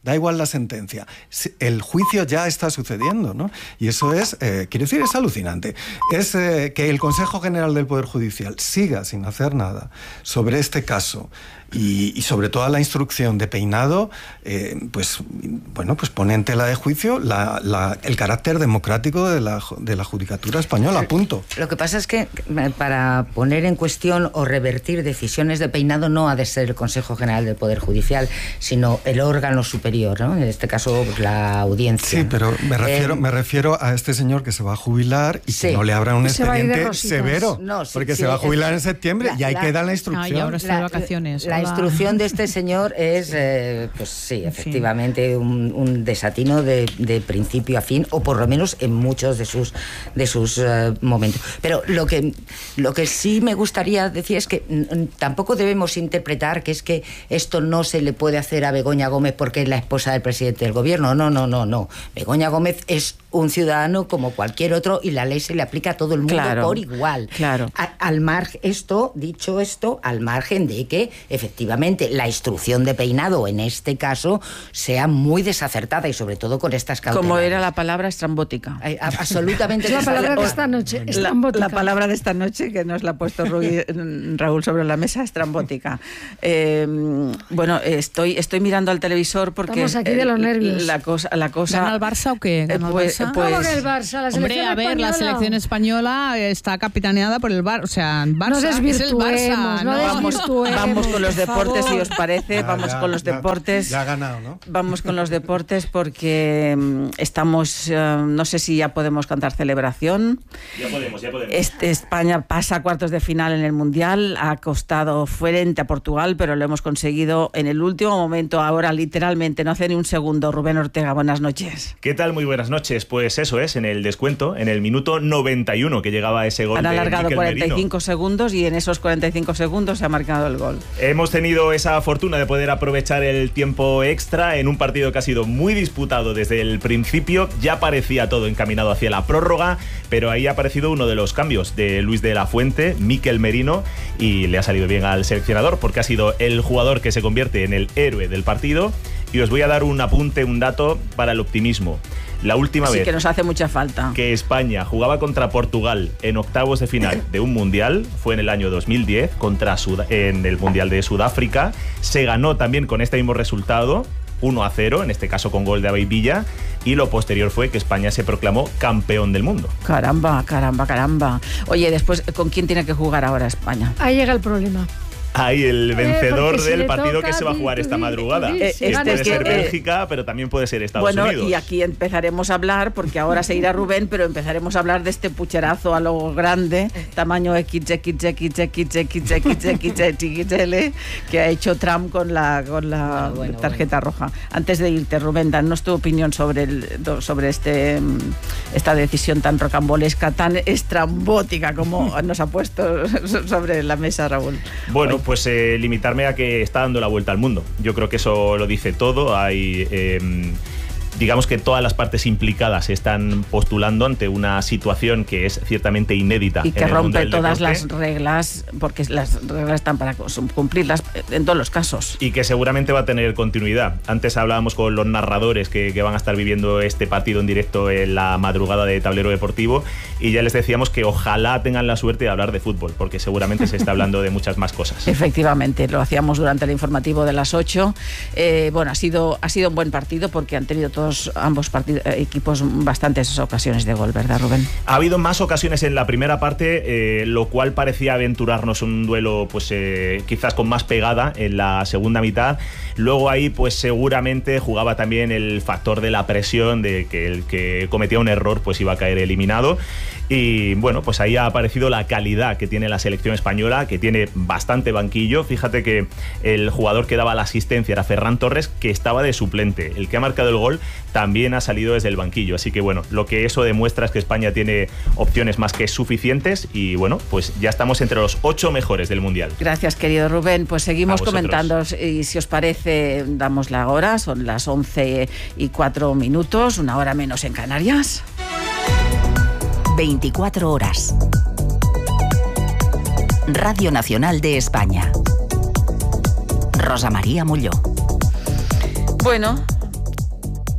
[SPEAKER 5] da igual la sentencia. El juicio ya está sucediendo, ¿no? Y eso es, eh, quiero decir, es alucinante. Es eh, que el Consejo General del Poder Judicial siga sin hacer nada sobre este caso y, y sobre toda la instrucción de Peinado, eh, pues bueno, pues pone en tela de juicio la, la, el carácter democrático de la, de la judicatura española, punto.
[SPEAKER 4] Lo que pasa es que para poner en cuestión o revertir decisiones de Peinado no ha de ser el Consejo General del Poder Judicial, sino el órgano superior, ¿no? En este caso, pues, la audiencia.
[SPEAKER 5] Sí, pero me refiero,
[SPEAKER 4] eh,
[SPEAKER 5] me refiero a este señor que se va a jubilar y
[SPEAKER 4] sí,
[SPEAKER 5] que no le abra un expediente severo,
[SPEAKER 4] no, sí,
[SPEAKER 5] porque
[SPEAKER 4] sí,
[SPEAKER 5] se va a jubilar
[SPEAKER 4] es,
[SPEAKER 5] en septiembre
[SPEAKER 4] la,
[SPEAKER 5] y ahí
[SPEAKER 4] la,
[SPEAKER 5] queda la instrucción.
[SPEAKER 1] Ah, y ahora estoy de vacaciones.
[SPEAKER 4] La, la instrucción de este señor es, eh, pues sí, efectivamente, un, un desatino de, de principio a fin, o por lo menos en muchos de sus, de sus uh, momentos. Pero lo que, lo que sí me gustaría decir es que n- tampoco debemos interpretar que es que esto no se le puede hacer a Begoña Gómez porque es la esposa del presidente del gobierno. No, no, no, no. Begoña Gómez es un ciudadano como cualquier otro y la ley se le aplica a todo el mundo, claro, por igual.
[SPEAKER 2] Claro.
[SPEAKER 4] A, al margen, esto, dicho esto, al margen de que efectivamente la instrucción de Peinado en este caso sea muy desacertada y sobre todo con estas cautelares.
[SPEAKER 2] Como era la palabra estrambótica.
[SPEAKER 4] A, a, absolutamente.
[SPEAKER 3] Es la palabra de esta noche, estrambótica.
[SPEAKER 2] La, la palabra de esta noche que nos la ha puesto Rui, Raúl sobre la mesa, estrambótica. Eh, bueno, estoy, estoy mirando al televisor porque...
[SPEAKER 3] Estamos aquí de los nervios.
[SPEAKER 2] La cosa... La cosa
[SPEAKER 1] ¿Gana el Barça o qué? ¿Gana el
[SPEAKER 2] pues,
[SPEAKER 1] Barça?
[SPEAKER 2] Pues,
[SPEAKER 3] ¿Cómo que el Barça? La selección
[SPEAKER 1] hombre, a ver,
[SPEAKER 3] española.
[SPEAKER 1] la selección española está capitaneada por el Barça. O sea, Barça
[SPEAKER 3] No
[SPEAKER 1] es el Barça.
[SPEAKER 3] desvirtuemos, no
[SPEAKER 2] vamos,
[SPEAKER 3] desvirtuemos,
[SPEAKER 2] vamos con los
[SPEAKER 3] por
[SPEAKER 2] deportes,
[SPEAKER 3] favor.
[SPEAKER 2] si os parece,
[SPEAKER 5] Ya,
[SPEAKER 2] vamos
[SPEAKER 5] ya,
[SPEAKER 2] con los
[SPEAKER 5] ya,
[SPEAKER 2] deportes.
[SPEAKER 5] Ya ha ganado, ¿no?
[SPEAKER 2] Vamos con los deportes porque um, estamos, uh, no sé si ya podemos cantar celebración.
[SPEAKER 8] Ya podemos, ya podemos.
[SPEAKER 2] Este, España pasa a cuartos de final en el Mundial, ha costado frente a Portugal, pero lo hemos conseguido en el último momento, ahora literalmente, no hace ni un segundo. Rubén Ortega, buenas noches.
[SPEAKER 8] ¿Qué tal? Muy buenas noches. Pues eso es, en el descuento, en el minuto noventa y uno que llegaba ese gol.
[SPEAKER 2] Han
[SPEAKER 8] de
[SPEAKER 2] alargado
[SPEAKER 8] Mikel
[SPEAKER 2] cuarenta y cinco
[SPEAKER 8] Merino.
[SPEAKER 2] segundos y en esos cuarenta y cinco segundos se ha marcado el gol.
[SPEAKER 8] Hemos tenido esa fortuna de poder aprovechar el tiempo extra en un partido que ha sido muy disputado desde el principio. Ya parecía todo encaminado hacia la prórroga, pero ahí ha aparecido uno de los cambios de Luis de la Fuente, Mikel Merino, y le ha salido bien al seleccionador porque ha sido el jugador que se convierte en el héroe del partido. Y os voy a dar un apunte, un dato para el optimismo. La última
[SPEAKER 2] Sí,
[SPEAKER 8] vez
[SPEAKER 2] que nos hace mucha falta.
[SPEAKER 8] que España jugaba contra Portugal en octavos de final de un mundial fue en el año dos mil diez contra Sud- en el Mundial de Sudáfrica. Se ganó también con este mismo resultado, uno a cero, en este caso con gol de Abey Villa, y lo posterior fue que España se proclamó campeón del mundo.
[SPEAKER 2] Caramba, caramba, caramba. Oye, después, ¿con quién tiene que jugar ahora España?
[SPEAKER 3] Ahí llega el problema.
[SPEAKER 8] Ahí el vencedor
[SPEAKER 3] porque si
[SPEAKER 8] del
[SPEAKER 3] le
[SPEAKER 8] partido
[SPEAKER 3] toca,
[SPEAKER 8] que se va a
[SPEAKER 3] di,
[SPEAKER 8] jugar
[SPEAKER 3] di,
[SPEAKER 8] esta
[SPEAKER 3] di,
[SPEAKER 8] madrugada.
[SPEAKER 3] di,
[SPEAKER 2] Eh,
[SPEAKER 3] si
[SPEAKER 8] Este
[SPEAKER 3] gana
[SPEAKER 8] puede
[SPEAKER 3] el
[SPEAKER 8] ser
[SPEAKER 3] que-
[SPEAKER 8] Bélgica, pero también puede ser Estados
[SPEAKER 2] Bueno,
[SPEAKER 8] Unidos.
[SPEAKER 2] y aquí empezaremos a hablar, porque ahora se irá Rubén, pero empezaremos a hablar de este pucherazo a lo grande, tamaño equis equis equis equis equis equis equis equis ele, que ha hecho Trump con la, con la
[SPEAKER 4] Bueno, bueno,
[SPEAKER 2] tarjeta roja. Antes de irte, Rubén, danos tu opinión sobre, el, sobre este, esta decisión tan rocambolesca, tan estrambótica como nos ha puesto sobre la mesa Raúl.
[SPEAKER 8] Bueno, pues eh, limitarme a que está dando la vuelta al mundo. Yo creo que eso lo dice todo. Hay... Eh, digamos que todas las partes implicadas se están postulando ante una situación que es ciertamente inédita.
[SPEAKER 2] Y que
[SPEAKER 8] en el mundo
[SPEAKER 2] rompe
[SPEAKER 8] del
[SPEAKER 2] todas
[SPEAKER 8] deporte.
[SPEAKER 2] las reglas, porque las reglas están para cumplirlas en todos los casos.
[SPEAKER 8] Y que seguramente va a tener continuidad. Antes hablábamos con los narradores que, que van a estar viviendo este partido en directo en la madrugada de Tablero Deportivo, y ya les decíamos que ojalá tengan la suerte de hablar de fútbol, porque seguramente se está hablando de muchas más cosas.
[SPEAKER 2] Efectivamente, lo hacíamos durante el informativo de las ocho. Eh, bueno, ha sido, ha sido un buen partido porque han tenido todos ambos partidos, equipos bastantes ocasiones de gol, ¿verdad, Rubén?
[SPEAKER 8] Ha habido más ocasiones en la primera parte, eh, lo cual parecía aventurarnos un duelo pues eh, quizás con más pegada en la segunda mitad. Luego ahí pues seguramente jugaba también el factor de la presión, de que el que cometía un error pues iba a caer eliminado. Y bueno, pues ahí ha aparecido la calidad que tiene la selección española, que tiene bastante banquillo. Fíjate que el jugador que daba la asistencia era Ferran Torres, que estaba de suplente. El que ha marcado el gol también ha salido desde el banquillo. Así que bueno, lo que eso demuestra es que España tiene opciones más que suficientes y bueno, pues ya estamos entre los ocho mejores del Mundial.
[SPEAKER 2] Gracias, querido Rubén. Pues seguimos
[SPEAKER 8] A vosotros.
[SPEAKER 2] comentando y si os parece damos la hora, son las once y cuatro minutos, una hora menos en Canarias.
[SPEAKER 6] veinticuatro horas. Radio Nacional de España. Rosa María Molló.
[SPEAKER 2] Bueno,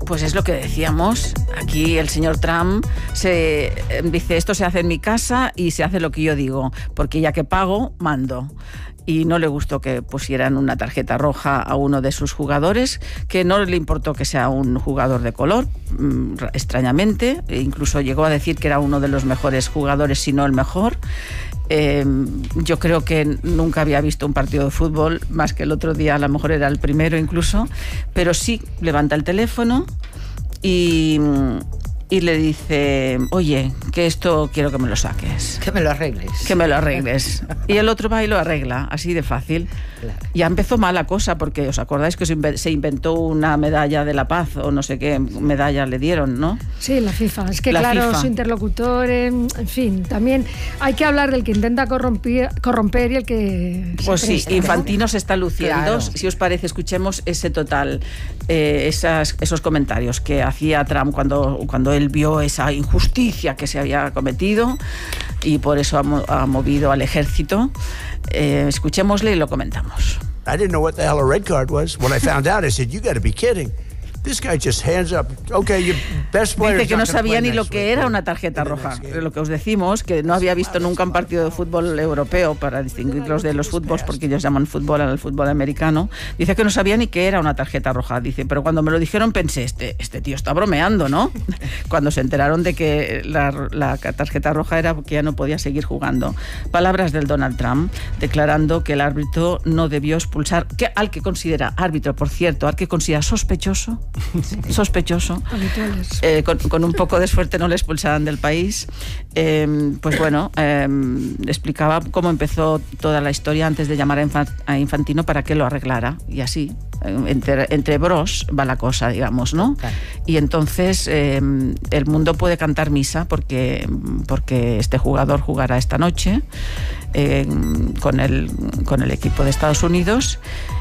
[SPEAKER 2] Pues es lo que decíamos. Aquí el señor Trump se dice, esto se hace en mi casa y se hace lo que yo digo, porque ya que pago, mando. Y no le gustó que pusieran una tarjeta roja a uno de sus jugadores, que no le importó que sea un jugador de color, mmm, extrañamente. E incluso llegó a decir que era uno de los mejores jugadores, si no el mejor. Eh, yo creo que nunca había visto un partido de fútbol, más que el otro día, a lo mejor era el primero incluso, pero sí levanta el teléfono y, y le dice, oye, que esto quiero que me lo saques.
[SPEAKER 4] Que me lo arregles.
[SPEAKER 2] Que me lo arregles. Y el otro va y lo arregla, así de fácil. Claro. Ya empezó mal la cosa, porque os acordáis que se inventó una medalla de la paz, o no sé qué medalla le dieron, ¿no?
[SPEAKER 3] Sí, la FIFA. Es que
[SPEAKER 2] la
[SPEAKER 3] claro,
[SPEAKER 2] FIFA.
[SPEAKER 3] Su interlocutor, en fin, también hay que hablar del que intenta corromper, corromper y el que...
[SPEAKER 2] Pues sí,
[SPEAKER 3] presta,
[SPEAKER 2] Infantino
[SPEAKER 3] ¿no?
[SPEAKER 2] se está luciendo. Claro. Si os parece, escuchemos ese total, eh, esas, esos comentarios que hacía Trump cuando, cuando él vio esa injusticia que se había cometido y por eso ha, mo ha movido al ejército. Eh, escuchémosle y lo comentamos.
[SPEAKER 9] I didn't know what the hell a red card was. When I found out, I said, you got to be kidding. This guy just hands up. Okay, your best player.
[SPEAKER 2] Dice que no sabía ni lo que era una tarjeta roja. Lo que os decimos, que no había visto nunca un partido de fútbol europeo, para distinguirlos de los fútbols, porque ellos llaman fútbol al fútbol americano. Dice que no sabía ni qué era una tarjeta roja. Dice, pero cuando me lo dijeron pensé, este, este tío está bromeando, ¿no? Cuando se enteraron de que la, la tarjeta roja era porque ya no podía seguir jugando. Palabras del Donald Trump, declarando que el árbitro no debió expulsar, que, al que considera árbitro, por cierto, al que considera sospechoso, Sí. sospechoso, eh, con, con un poco de suerte no le expulsaran del país. Eh, pues bueno, eh, explicaba cómo empezó toda la historia antes de llamar a, Infant a Infantino para que lo arreglara, y así, entre, entre bros va la cosa, digamos, ¿no? Claro. Y entonces eh, el mundo puede cantar misa porque, porque este jugador jugará esta noche eh, con, el, con el equipo de Estados Unidos.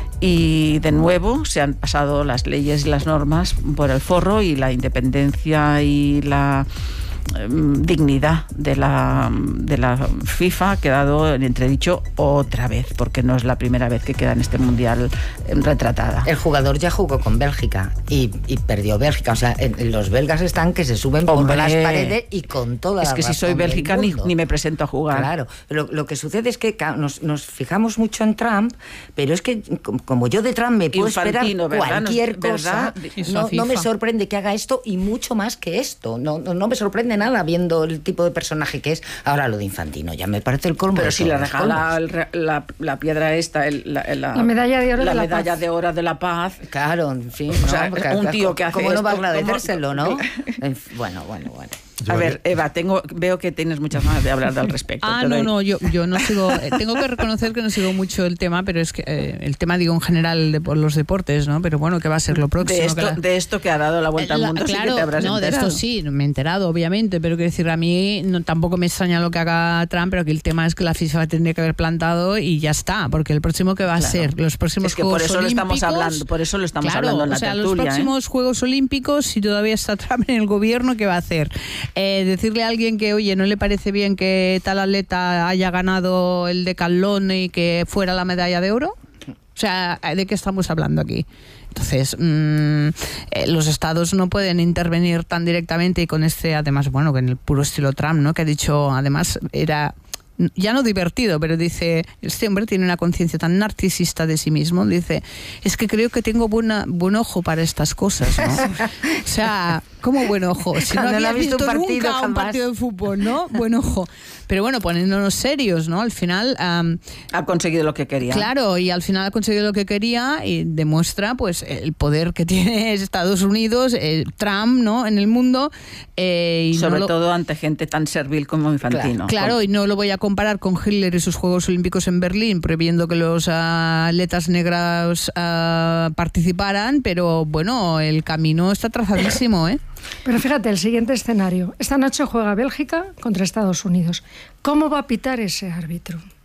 [SPEAKER 2] Y de nuevo se han pasado las leyes y las normas por el forro, y la independencia y la eh, dignidad de la, de la FIFA ha quedado en entredicho otra vez, porque no es la primera vez que queda en este mundial retratada.
[SPEAKER 4] El jugador ya jugó con Bélgica y, y perdió Bélgica. O sea, en, los belgas están que se suben Hombre, por las paredes y con toda la
[SPEAKER 2] Es que si soy Bélgica ni, ni me presento a jugar.
[SPEAKER 4] Claro, lo, lo que sucede es que nos, nos fijamos mucho en Trump, pero es que como yo de Trump me puedo
[SPEAKER 2] Infantino,
[SPEAKER 4] esperar
[SPEAKER 2] ¿verdad?
[SPEAKER 4] cualquier
[SPEAKER 2] ¿verdad?
[SPEAKER 4] cosa, no, no me sorprende que haga esto, y mucho más que esto. No, no, no me sorprende nada viendo el tipo de personaje que es. Ahora lo de Infantino ya me parece el colmo.
[SPEAKER 2] Pero si le regala la, la piedra esta, el, la, la,
[SPEAKER 3] la medalla de oro
[SPEAKER 2] la
[SPEAKER 3] de la
[SPEAKER 2] medalla
[SPEAKER 3] paz.
[SPEAKER 2] de oro de la paz.
[SPEAKER 4] Claro, en fin,
[SPEAKER 2] o sea,
[SPEAKER 4] ¿no? Porque,
[SPEAKER 2] un tío que hace
[SPEAKER 4] ¿cómo no
[SPEAKER 2] esto,
[SPEAKER 4] va a agradecérselo,
[SPEAKER 2] ¿cómo?
[SPEAKER 4] no? Bueno, bueno, bueno.
[SPEAKER 2] A ver, Eva, tengo, veo que tienes muchas ganas de hablar al respecto.
[SPEAKER 1] Ah, no, no, yo, yo no sigo, eh, tengo que reconocer que no sigo mucho el tema, pero es que eh, el tema, digo, en general de por los deportes, ¿no? Pero bueno, ¿qué va a ser lo próximo?
[SPEAKER 2] De esto que, la... de esto que ha dado la vuelta la, al mundo,
[SPEAKER 1] claro,
[SPEAKER 2] sí que te habrás
[SPEAKER 1] no,
[SPEAKER 2] enterado.
[SPEAKER 1] De esto sí, me he enterado, obviamente, pero quiero decir, a mí no, tampoco me extraña lo que haga Trump, pero que el tema es que la FIFA tendría que haber plantado y ya está, porque el próximo que va
[SPEAKER 2] claro.
[SPEAKER 1] a ser, los próximos
[SPEAKER 2] es que
[SPEAKER 1] Juegos
[SPEAKER 2] por eso
[SPEAKER 1] Olímpicos,
[SPEAKER 2] lo estamos hablando, por eso lo estamos
[SPEAKER 1] claro,
[SPEAKER 2] hablando en la
[SPEAKER 1] o sea,
[SPEAKER 2] tertulia,
[SPEAKER 1] los próximos
[SPEAKER 2] ¿eh?
[SPEAKER 1] Juegos Olímpicos, si todavía está Trump en el gobierno, ¿qué va a hacer? Eh, decirle a alguien que, oye, no le parece bien que tal atleta haya ganado el decatlón y que fuera la medalla de oro. O sea, ¿de qué estamos hablando aquí? Entonces, mmm, eh, los estados no pueden intervenir tan directamente, y con este, además, bueno, que en el puro estilo Trump, ¿no? Que ha dicho, además, era... ya no divertido, pero dice, este hombre tiene una conciencia tan narcisista de sí mismo, dice, es que creo que tengo buena, buen ojo para estas cosas, ¿no? O sea, ¿cómo buen ojo? Si no había visto, visto un partido, nunca jamás. un partido de fútbol, ¿no? Buen ojo. Pero bueno, poniéndonos serios, ¿no? Al final... Um,
[SPEAKER 2] ha conseguido lo que quería.
[SPEAKER 1] Claro, y al final ha conseguido lo que quería y demuestra, pues, el poder que tiene Estados Unidos, eh, Trump, ¿no? En el mundo. Eh, y
[SPEAKER 2] Sobre
[SPEAKER 1] no
[SPEAKER 2] todo
[SPEAKER 1] lo...
[SPEAKER 2] ante gente tan servil como Infantino.
[SPEAKER 1] Claro, claro, y no lo voy a comparar con Hitler y sus Juegos Olímpicos en Berlín, prohibiendo que los uh, atletas negras uh, participaran, pero bueno, el camino está trazadísimo, ¿eh?
[SPEAKER 3] Pero fíjate, el siguiente escenario. Esta noche juega Bélgica contra Estados Unidos. ¿Cómo va a pitar ese árbitro?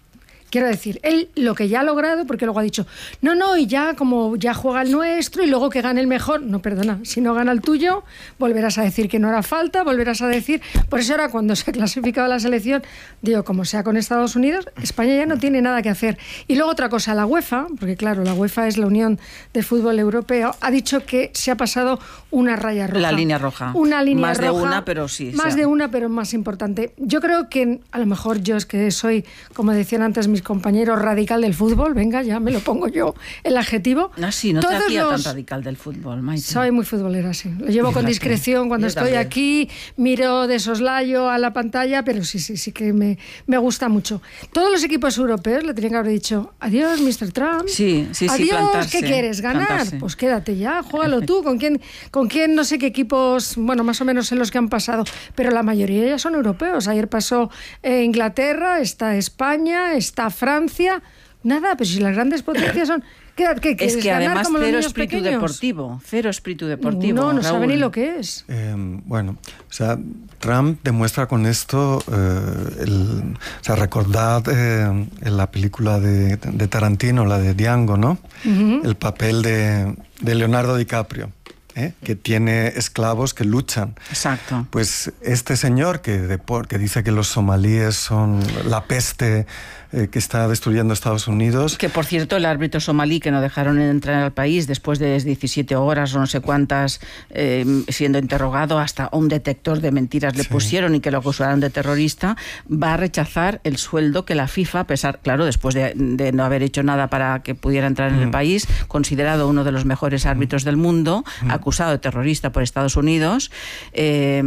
[SPEAKER 3] Quiero decir, él lo que ya ha logrado, porque luego ha dicho, no, no, y ya como ya juega el nuestro y luego que gane el mejor, no, perdona, si no gana el tuyo, volverás a decir que no hará falta, volverás a decir, por eso ahora cuando se ha clasificado la selección, digo, como sea con Estados Unidos, España ya no tiene nada que hacer. Y luego otra cosa, la UEFA, porque claro, la UEFA es la Unión de Fútbol Europeo, ha dicho que se ha pasado una raya roja.
[SPEAKER 2] La línea roja.
[SPEAKER 3] Una línea
[SPEAKER 2] más
[SPEAKER 3] roja.
[SPEAKER 2] Más de una, pero sí.
[SPEAKER 3] Más
[SPEAKER 2] o sea.
[SPEAKER 3] de una, pero más importante. Yo creo que a lo mejor yo es que soy, como decían antes mis compañeros, radical del fútbol, venga, ya me lo pongo yo el adjetivo.
[SPEAKER 2] No, sí, no
[SPEAKER 3] Todos
[SPEAKER 2] te hacía
[SPEAKER 3] los...
[SPEAKER 2] tan radical del fútbol, Maite.
[SPEAKER 3] Soy muy futbolera, sí. Lo llevo con discreción cuando
[SPEAKER 2] Yo
[SPEAKER 3] estoy
[SPEAKER 2] también.
[SPEAKER 3] aquí, miro de soslayo a la pantalla, pero sí, sí, sí que me, me gusta mucho. Todos los equipos europeos le tenían que haber dicho, adiós, mister Trump.
[SPEAKER 2] Sí, sí, sí,
[SPEAKER 3] adiós,
[SPEAKER 2] plantarse,
[SPEAKER 3] ¿qué quieres? ¿Ganar?
[SPEAKER 2] plantarse.
[SPEAKER 3] Pues quédate ya, juégalo tú. ¿Con quién, con quién no sé qué equipos, bueno, más o menos en los que han pasado, pero la mayoría ya son europeos. Ayer pasó eh, Inglaterra, está España, está Francia. Nada, pero si las grandes potencias son... ¿Qué, qué,
[SPEAKER 2] Es que
[SPEAKER 3] ganar
[SPEAKER 2] además
[SPEAKER 3] como los
[SPEAKER 2] cero
[SPEAKER 3] niños
[SPEAKER 2] espíritu
[SPEAKER 3] pequeños?
[SPEAKER 2] deportivo, cero espíritu deportivo.
[SPEAKER 3] No, no
[SPEAKER 2] Raúl.
[SPEAKER 3] sabe ni lo que es.
[SPEAKER 5] Eh, bueno, o sea, Trump demuestra con esto, eh, el, o sea, recordad eh, en la película de, de Tarantino, la de Django, ¿no? Uh-huh. El papel de, de Leonardo DiCaprio. ¿Eh? Que tiene esclavos que luchan.
[SPEAKER 2] Exacto.
[SPEAKER 5] Pues este señor que, de, que dice que los somalíes son la peste eh, que está destruyendo Estados Unidos.
[SPEAKER 2] Que por cierto el árbitro somalí que no dejaron entrar al país después de diecisiete horas o no sé cuántas eh, siendo interrogado, hasta un detector de mentiras le sí. pusieron y que lo acusaron de terrorista, va a rechazar el sueldo que la FIFA, a pesar, claro, después de, de no haber hecho nada para que pudiera entrar en mm. el país, considerado uno de los mejores árbitros mm. del mundo, mm. acusado de terrorista por Estados Unidos, eh,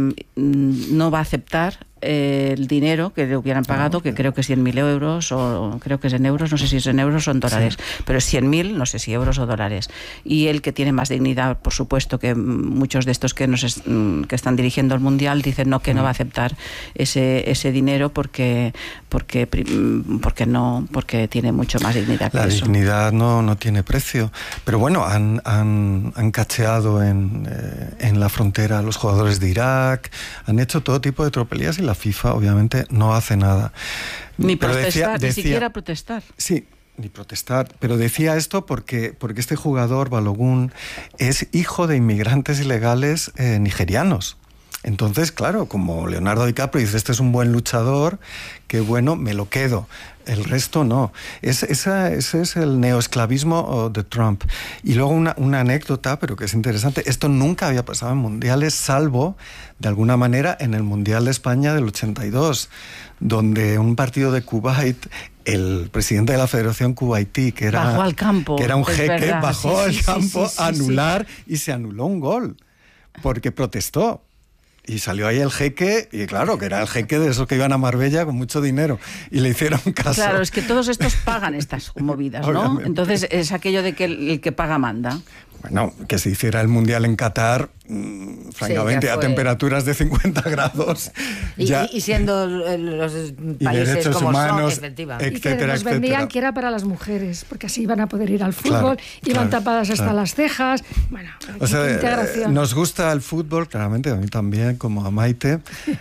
[SPEAKER 2] no va a aceptar eh, el dinero que le hubieran pagado, oh, que creo que cien mil euros, o creo que es en euros, no sé si es en euros o en dólares, sí. pero es cien mil, no sé si euros o dólares. Y él, que tiene más dignidad, por supuesto, que muchos de estos que nos es, que están dirigiendo el Mundial, dicen no, que no va a aceptar ese, ese dinero porque, porque, porque, no, porque tiene mucho más dignidad que
[SPEAKER 5] La
[SPEAKER 2] eso.
[SPEAKER 5] dignidad no, no tiene precio. Pero bueno, han, han, han cacheado en, eh, en la frontera a los jugadores de Irak, han hecho todo tipo de tropelías y la FIFA obviamente no hace nada.
[SPEAKER 2] Ni
[SPEAKER 5] pero
[SPEAKER 2] protestar,
[SPEAKER 5] decía,
[SPEAKER 2] ni
[SPEAKER 5] decía,
[SPEAKER 2] siquiera protestar.
[SPEAKER 5] Sí, ni protestar. Pero decía esto porque, porque este jugador, Balogun, es hijo de inmigrantes ilegales eh, nigerianos. Entonces, claro, como Leonardo DiCaprio dice, este es un buen luchador, que bueno, me lo quedo. El resto no. Es, esa, ese es el neoesclavismo de Trump. Y luego una, una anécdota, pero que es interesante. Esto nunca había pasado en mundiales, salvo, de alguna manera, en el Mundial de España del ochenta y dos, donde un partido de Kuwait, el presidente de la Federación Kuwaití, que era,
[SPEAKER 2] bajó al campo,
[SPEAKER 5] que era un jeque,
[SPEAKER 2] verdad.
[SPEAKER 5] bajó
[SPEAKER 2] sí,
[SPEAKER 5] al
[SPEAKER 2] sí,
[SPEAKER 5] campo
[SPEAKER 2] sí, sí,
[SPEAKER 5] a anular
[SPEAKER 2] sí.
[SPEAKER 5] y se anuló un gol, porque protestó. Y salió ahí el jeque, y claro, que era el jeque de esos que iban a Marbella con mucho dinero, y le hicieron caso.
[SPEAKER 2] Claro, es que todos estos pagan estas movidas, ¿no?
[SPEAKER 5] Obviamente.
[SPEAKER 2] Entonces es aquello de que el, el que paga manda.
[SPEAKER 5] Bueno, que se hiciera el Mundial en Qatar, mmm, francamente, sí, a temperaturas de cincuenta grados.
[SPEAKER 4] Y,
[SPEAKER 5] ya,
[SPEAKER 4] y siendo los
[SPEAKER 5] y
[SPEAKER 4] países como
[SPEAKER 5] humanos,
[SPEAKER 4] son, efectivamente.
[SPEAKER 3] Y que
[SPEAKER 5] etcétera,
[SPEAKER 3] nos vendían
[SPEAKER 5] etcétera.
[SPEAKER 3] que era para las mujeres, porque así iban a poder ir al fútbol,
[SPEAKER 5] Claro,
[SPEAKER 3] iban
[SPEAKER 5] claro,
[SPEAKER 3] tapadas hasta
[SPEAKER 5] claro.
[SPEAKER 3] las cejas. Bueno,
[SPEAKER 5] o sea,
[SPEAKER 3] integración.
[SPEAKER 5] Nos gusta el fútbol, claramente, a mí también, como a Maite.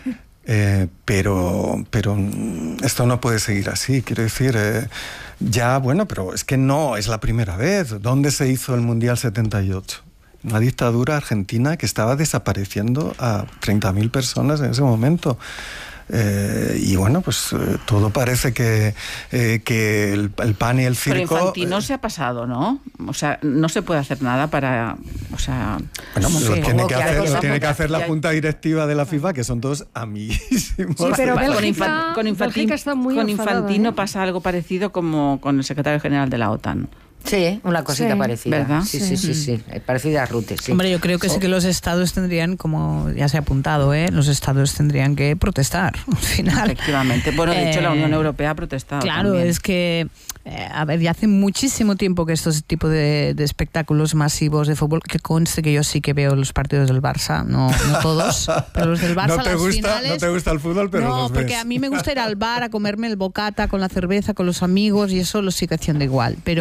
[SPEAKER 5] Eh, pero, pero esto no puede seguir así, quiero decir, eh, ya, bueno, pero es que no es la primera vez. ¿Dónde se hizo el Mundial setenta y ocho? Una dictadura argentina que estaba desapareciendo a treinta mil personas en ese momento. Eh, y bueno, pues eh, todo parece que, eh, que el, el pan y el circo...
[SPEAKER 2] Pero Infantino eh, se ha pasado, ¿no? O sea, no se puede hacer nada para... O sea...
[SPEAKER 5] Bueno, lo
[SPEAKER 2] que,
[SPEAKER 5] tiene que,
[SPEAKER 2] que
[SPEAKER 5] hacer, lo tiene
[SPEAKER 2] porque,
[SPEAKER 5] que hacer la
[SPEAKER 2] ya,
[SPEAKER 5] Junta Directiva de la FIFA, que son todos amiguísimos.
[SPEAKER 3] Sí, pero
[SPEAKER 2] con,
[SPEAKER 3] Bélgica,
[SPEAKER 2] Infan, con, Infantino,
[SPEAKER 3] está muy
[SPEAKER 2] con
[SPEAKER 3] enfadada,
[SPEAKER 2] Infantino
[SPEAKER 3] ¿eh?
[SPEAKER 2] pasa algo parecido como con el secretario general de la OTAN.
[SPEAKER 4] Sí, una cosita
[SPEAKER 3] sí,
[SPEAKER 4] parecida.
[SPEAKER 2] ¿Verdad?
[SPEAKER 4] Sí, sí, sí, sí, sí. Parecida a Rute, sí.
[SPEAKER 1] Hombre, yo creo que sí que los estados tendrían, como ya se ha apuntado, ¿eh? los estados tendrían que protestar al final.
[SPEAKER 2] Efectivamente. Bueno, de hecho,
[SPEAKER 1] eh,
[SPEAKER 2] la Unión Europea ha protestado.
[SPEAKER 1] Claro,
[SPEAKER 2] también.
[SPEAKER 1] es que, eh, a ver, ya hace muchísimo tiempo que estos tipos de, de espectáculos masivos de fútbol, que conste que yo sí que veo los partidos del Barça, no, no todos, pero los del Barça,
[SPEAKER 5] no te
[SPEAKER 1] las
[SPEAKER 5] gusta,
[SPEAKER 1] finales...
[SPEAKER 5] No te gusta el fútbol, pero
[SPEAKER 1] No,
[SPEAKER 5] los
[SPEAKER 1] porque
[SPEAKER 5] ves.
[SPEAKER 1] a mí me gusta ir al bar a comerme el bocata con la cerveza, con los amigos, y eso lo sigo haciendo igual. Pero las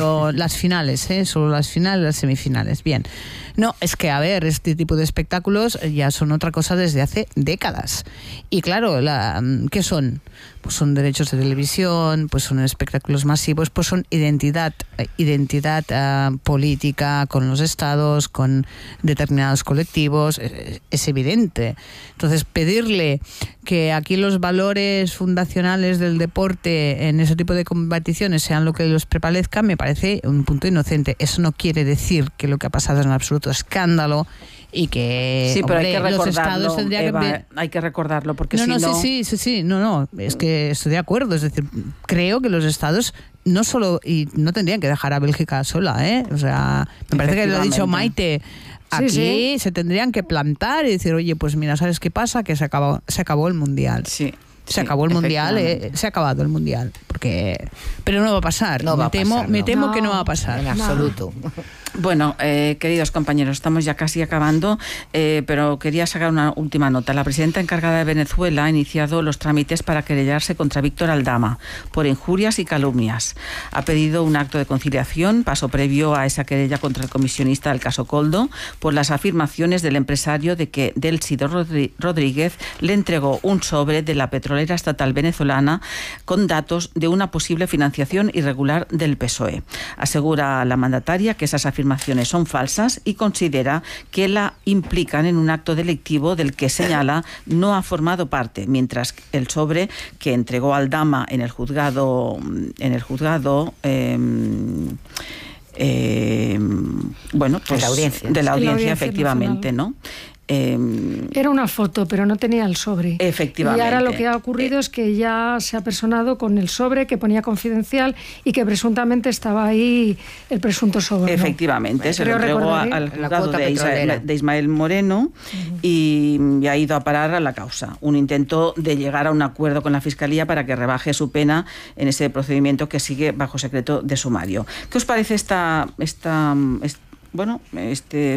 [SPEAKER 1] las finales, ¿eh? Solo las finales, las semifinales. Bien. No, es que, a ver, este tipo de espectáculos ya son otra cosa desde hace décadas. Y claro, la, ¿qué son? Pues son derechos de televisión, pues son espectáculos masivos, pues son identidad, identidad uh, política con los estados, con determinados colectivos, es, es evidente. Entonces, pedirle que aquí los valores fundacionales del deporte en ese tipo de competiciones sean lo que los prevalezca, me parece un punto inocente. Eso no quiere decir que lo que ha pasado es un absoluto escándalo y que,
[SPEAKER 2] sí, pero
[SPEAKER 1] hombre,
[SPEAKER 2] hay que
[SPEAKER 1] los estados tendrían
[SPEAKER 2] Eva,
[SPEAKER 1] que...
[SPEAKER 2] hay que recordarlo, porque
[SPEAKER 1] no,
[SPEAKER 2] si
[SPEAKER 1] no,
[SPEAKER 2] no...
[SPEAKER 1] Sí, sí, sí, sí, no, no, es que estoy de acuerdo, es decir, creo que los estados no solo, y no tendrían que dejar a Bélgica sola, ¿eh? O sea, me parece que lo ha dicho Maite, aquí sí, sí. se tendrían que plantar y decir, oye, pues mira, ¿sabes qué pasa? Que se acabó, se acabó el Mundial.
[SPEAKER 2] Sí.
[SPEAKER 1] Se
[SPEAKER 2] sí,
[SPEAKER 1] acabó el mundial, eh, se ha acabado el mundial, porque pero no va a pasar.
[SPEAKER 4] No
[SPEAKER 1] me
[SPEAKER 4] va a
[SPEAKER 1] temo,
[SPEAKER 4] pasar,
[SPEAKER 1] me
[SPEAKER 4] no.
[SPEAKER 1] temo
[SPEAKER 3] No,
[SPEAKER 1] que no va a pasar.
[SPEAKER 4] En absoluto.
[SPEAKER 2] Bueno, eh, queridos compañeros, estamos ya casi acabando, eh, pero quería sacar una última nota. La presidenta encargada de Venezuela ha iniciado los trámites para querellarse contra Víctor Aldama por injurias y calumnias. Ha pedido un acto de conciliación, paso previo a esa querella contra el comisionista del caso Coldo, por las afirmaciones del empresario de que Delcy Rodríguez le entregó un sobre de la petrolera estatal venezolana con datos de una posible financiación irregular del P S O E. Asegura la mandataria que esas afirmaciones son falsas y considera que la implican en un acto delictivo del que señala no ha formado parte, mientras el sobre que entregó Aldama en el juzgado en el juzgado eh, eh, bueno, pues
[SPEAKER 4] de la audiencia,
[SPEAKER 2] de la audiencia,
[SPEAKER 3] audiencia
[SPEAKER 2] efectivamente,
[SPEAKER 3] nacional.
[SPEAKER 2] ¿no? Eh,
[SPEAKER 3] Era una foto, pero no tenía el sobre.
[SPEAKER 2] Efectivamente.
[SPEAKER 3] Y ahora lo que ha ocurrido
[SPEAKER 2] eh,
[SPEAKER 3] es que ya se ha personado con el sobre que ponía confidencial y que presuntamente estaba ahí el presunto sobre.
[SPEAKER 2] Efectivamente,
[SPEAKER 3] ¿no?
[SPEAKER 2] se lo entregó al juzgado de Ismael, de Ismael Moreno uh-huh. y, y ha ido a parar a la causa. Un intento de llegar a un acuerdo con la Fiscalía para que rebaje su pena en ese procedimiento que sigue bajo secreto de sumario. ¿Qué os parece esta, esta, esta bueno, este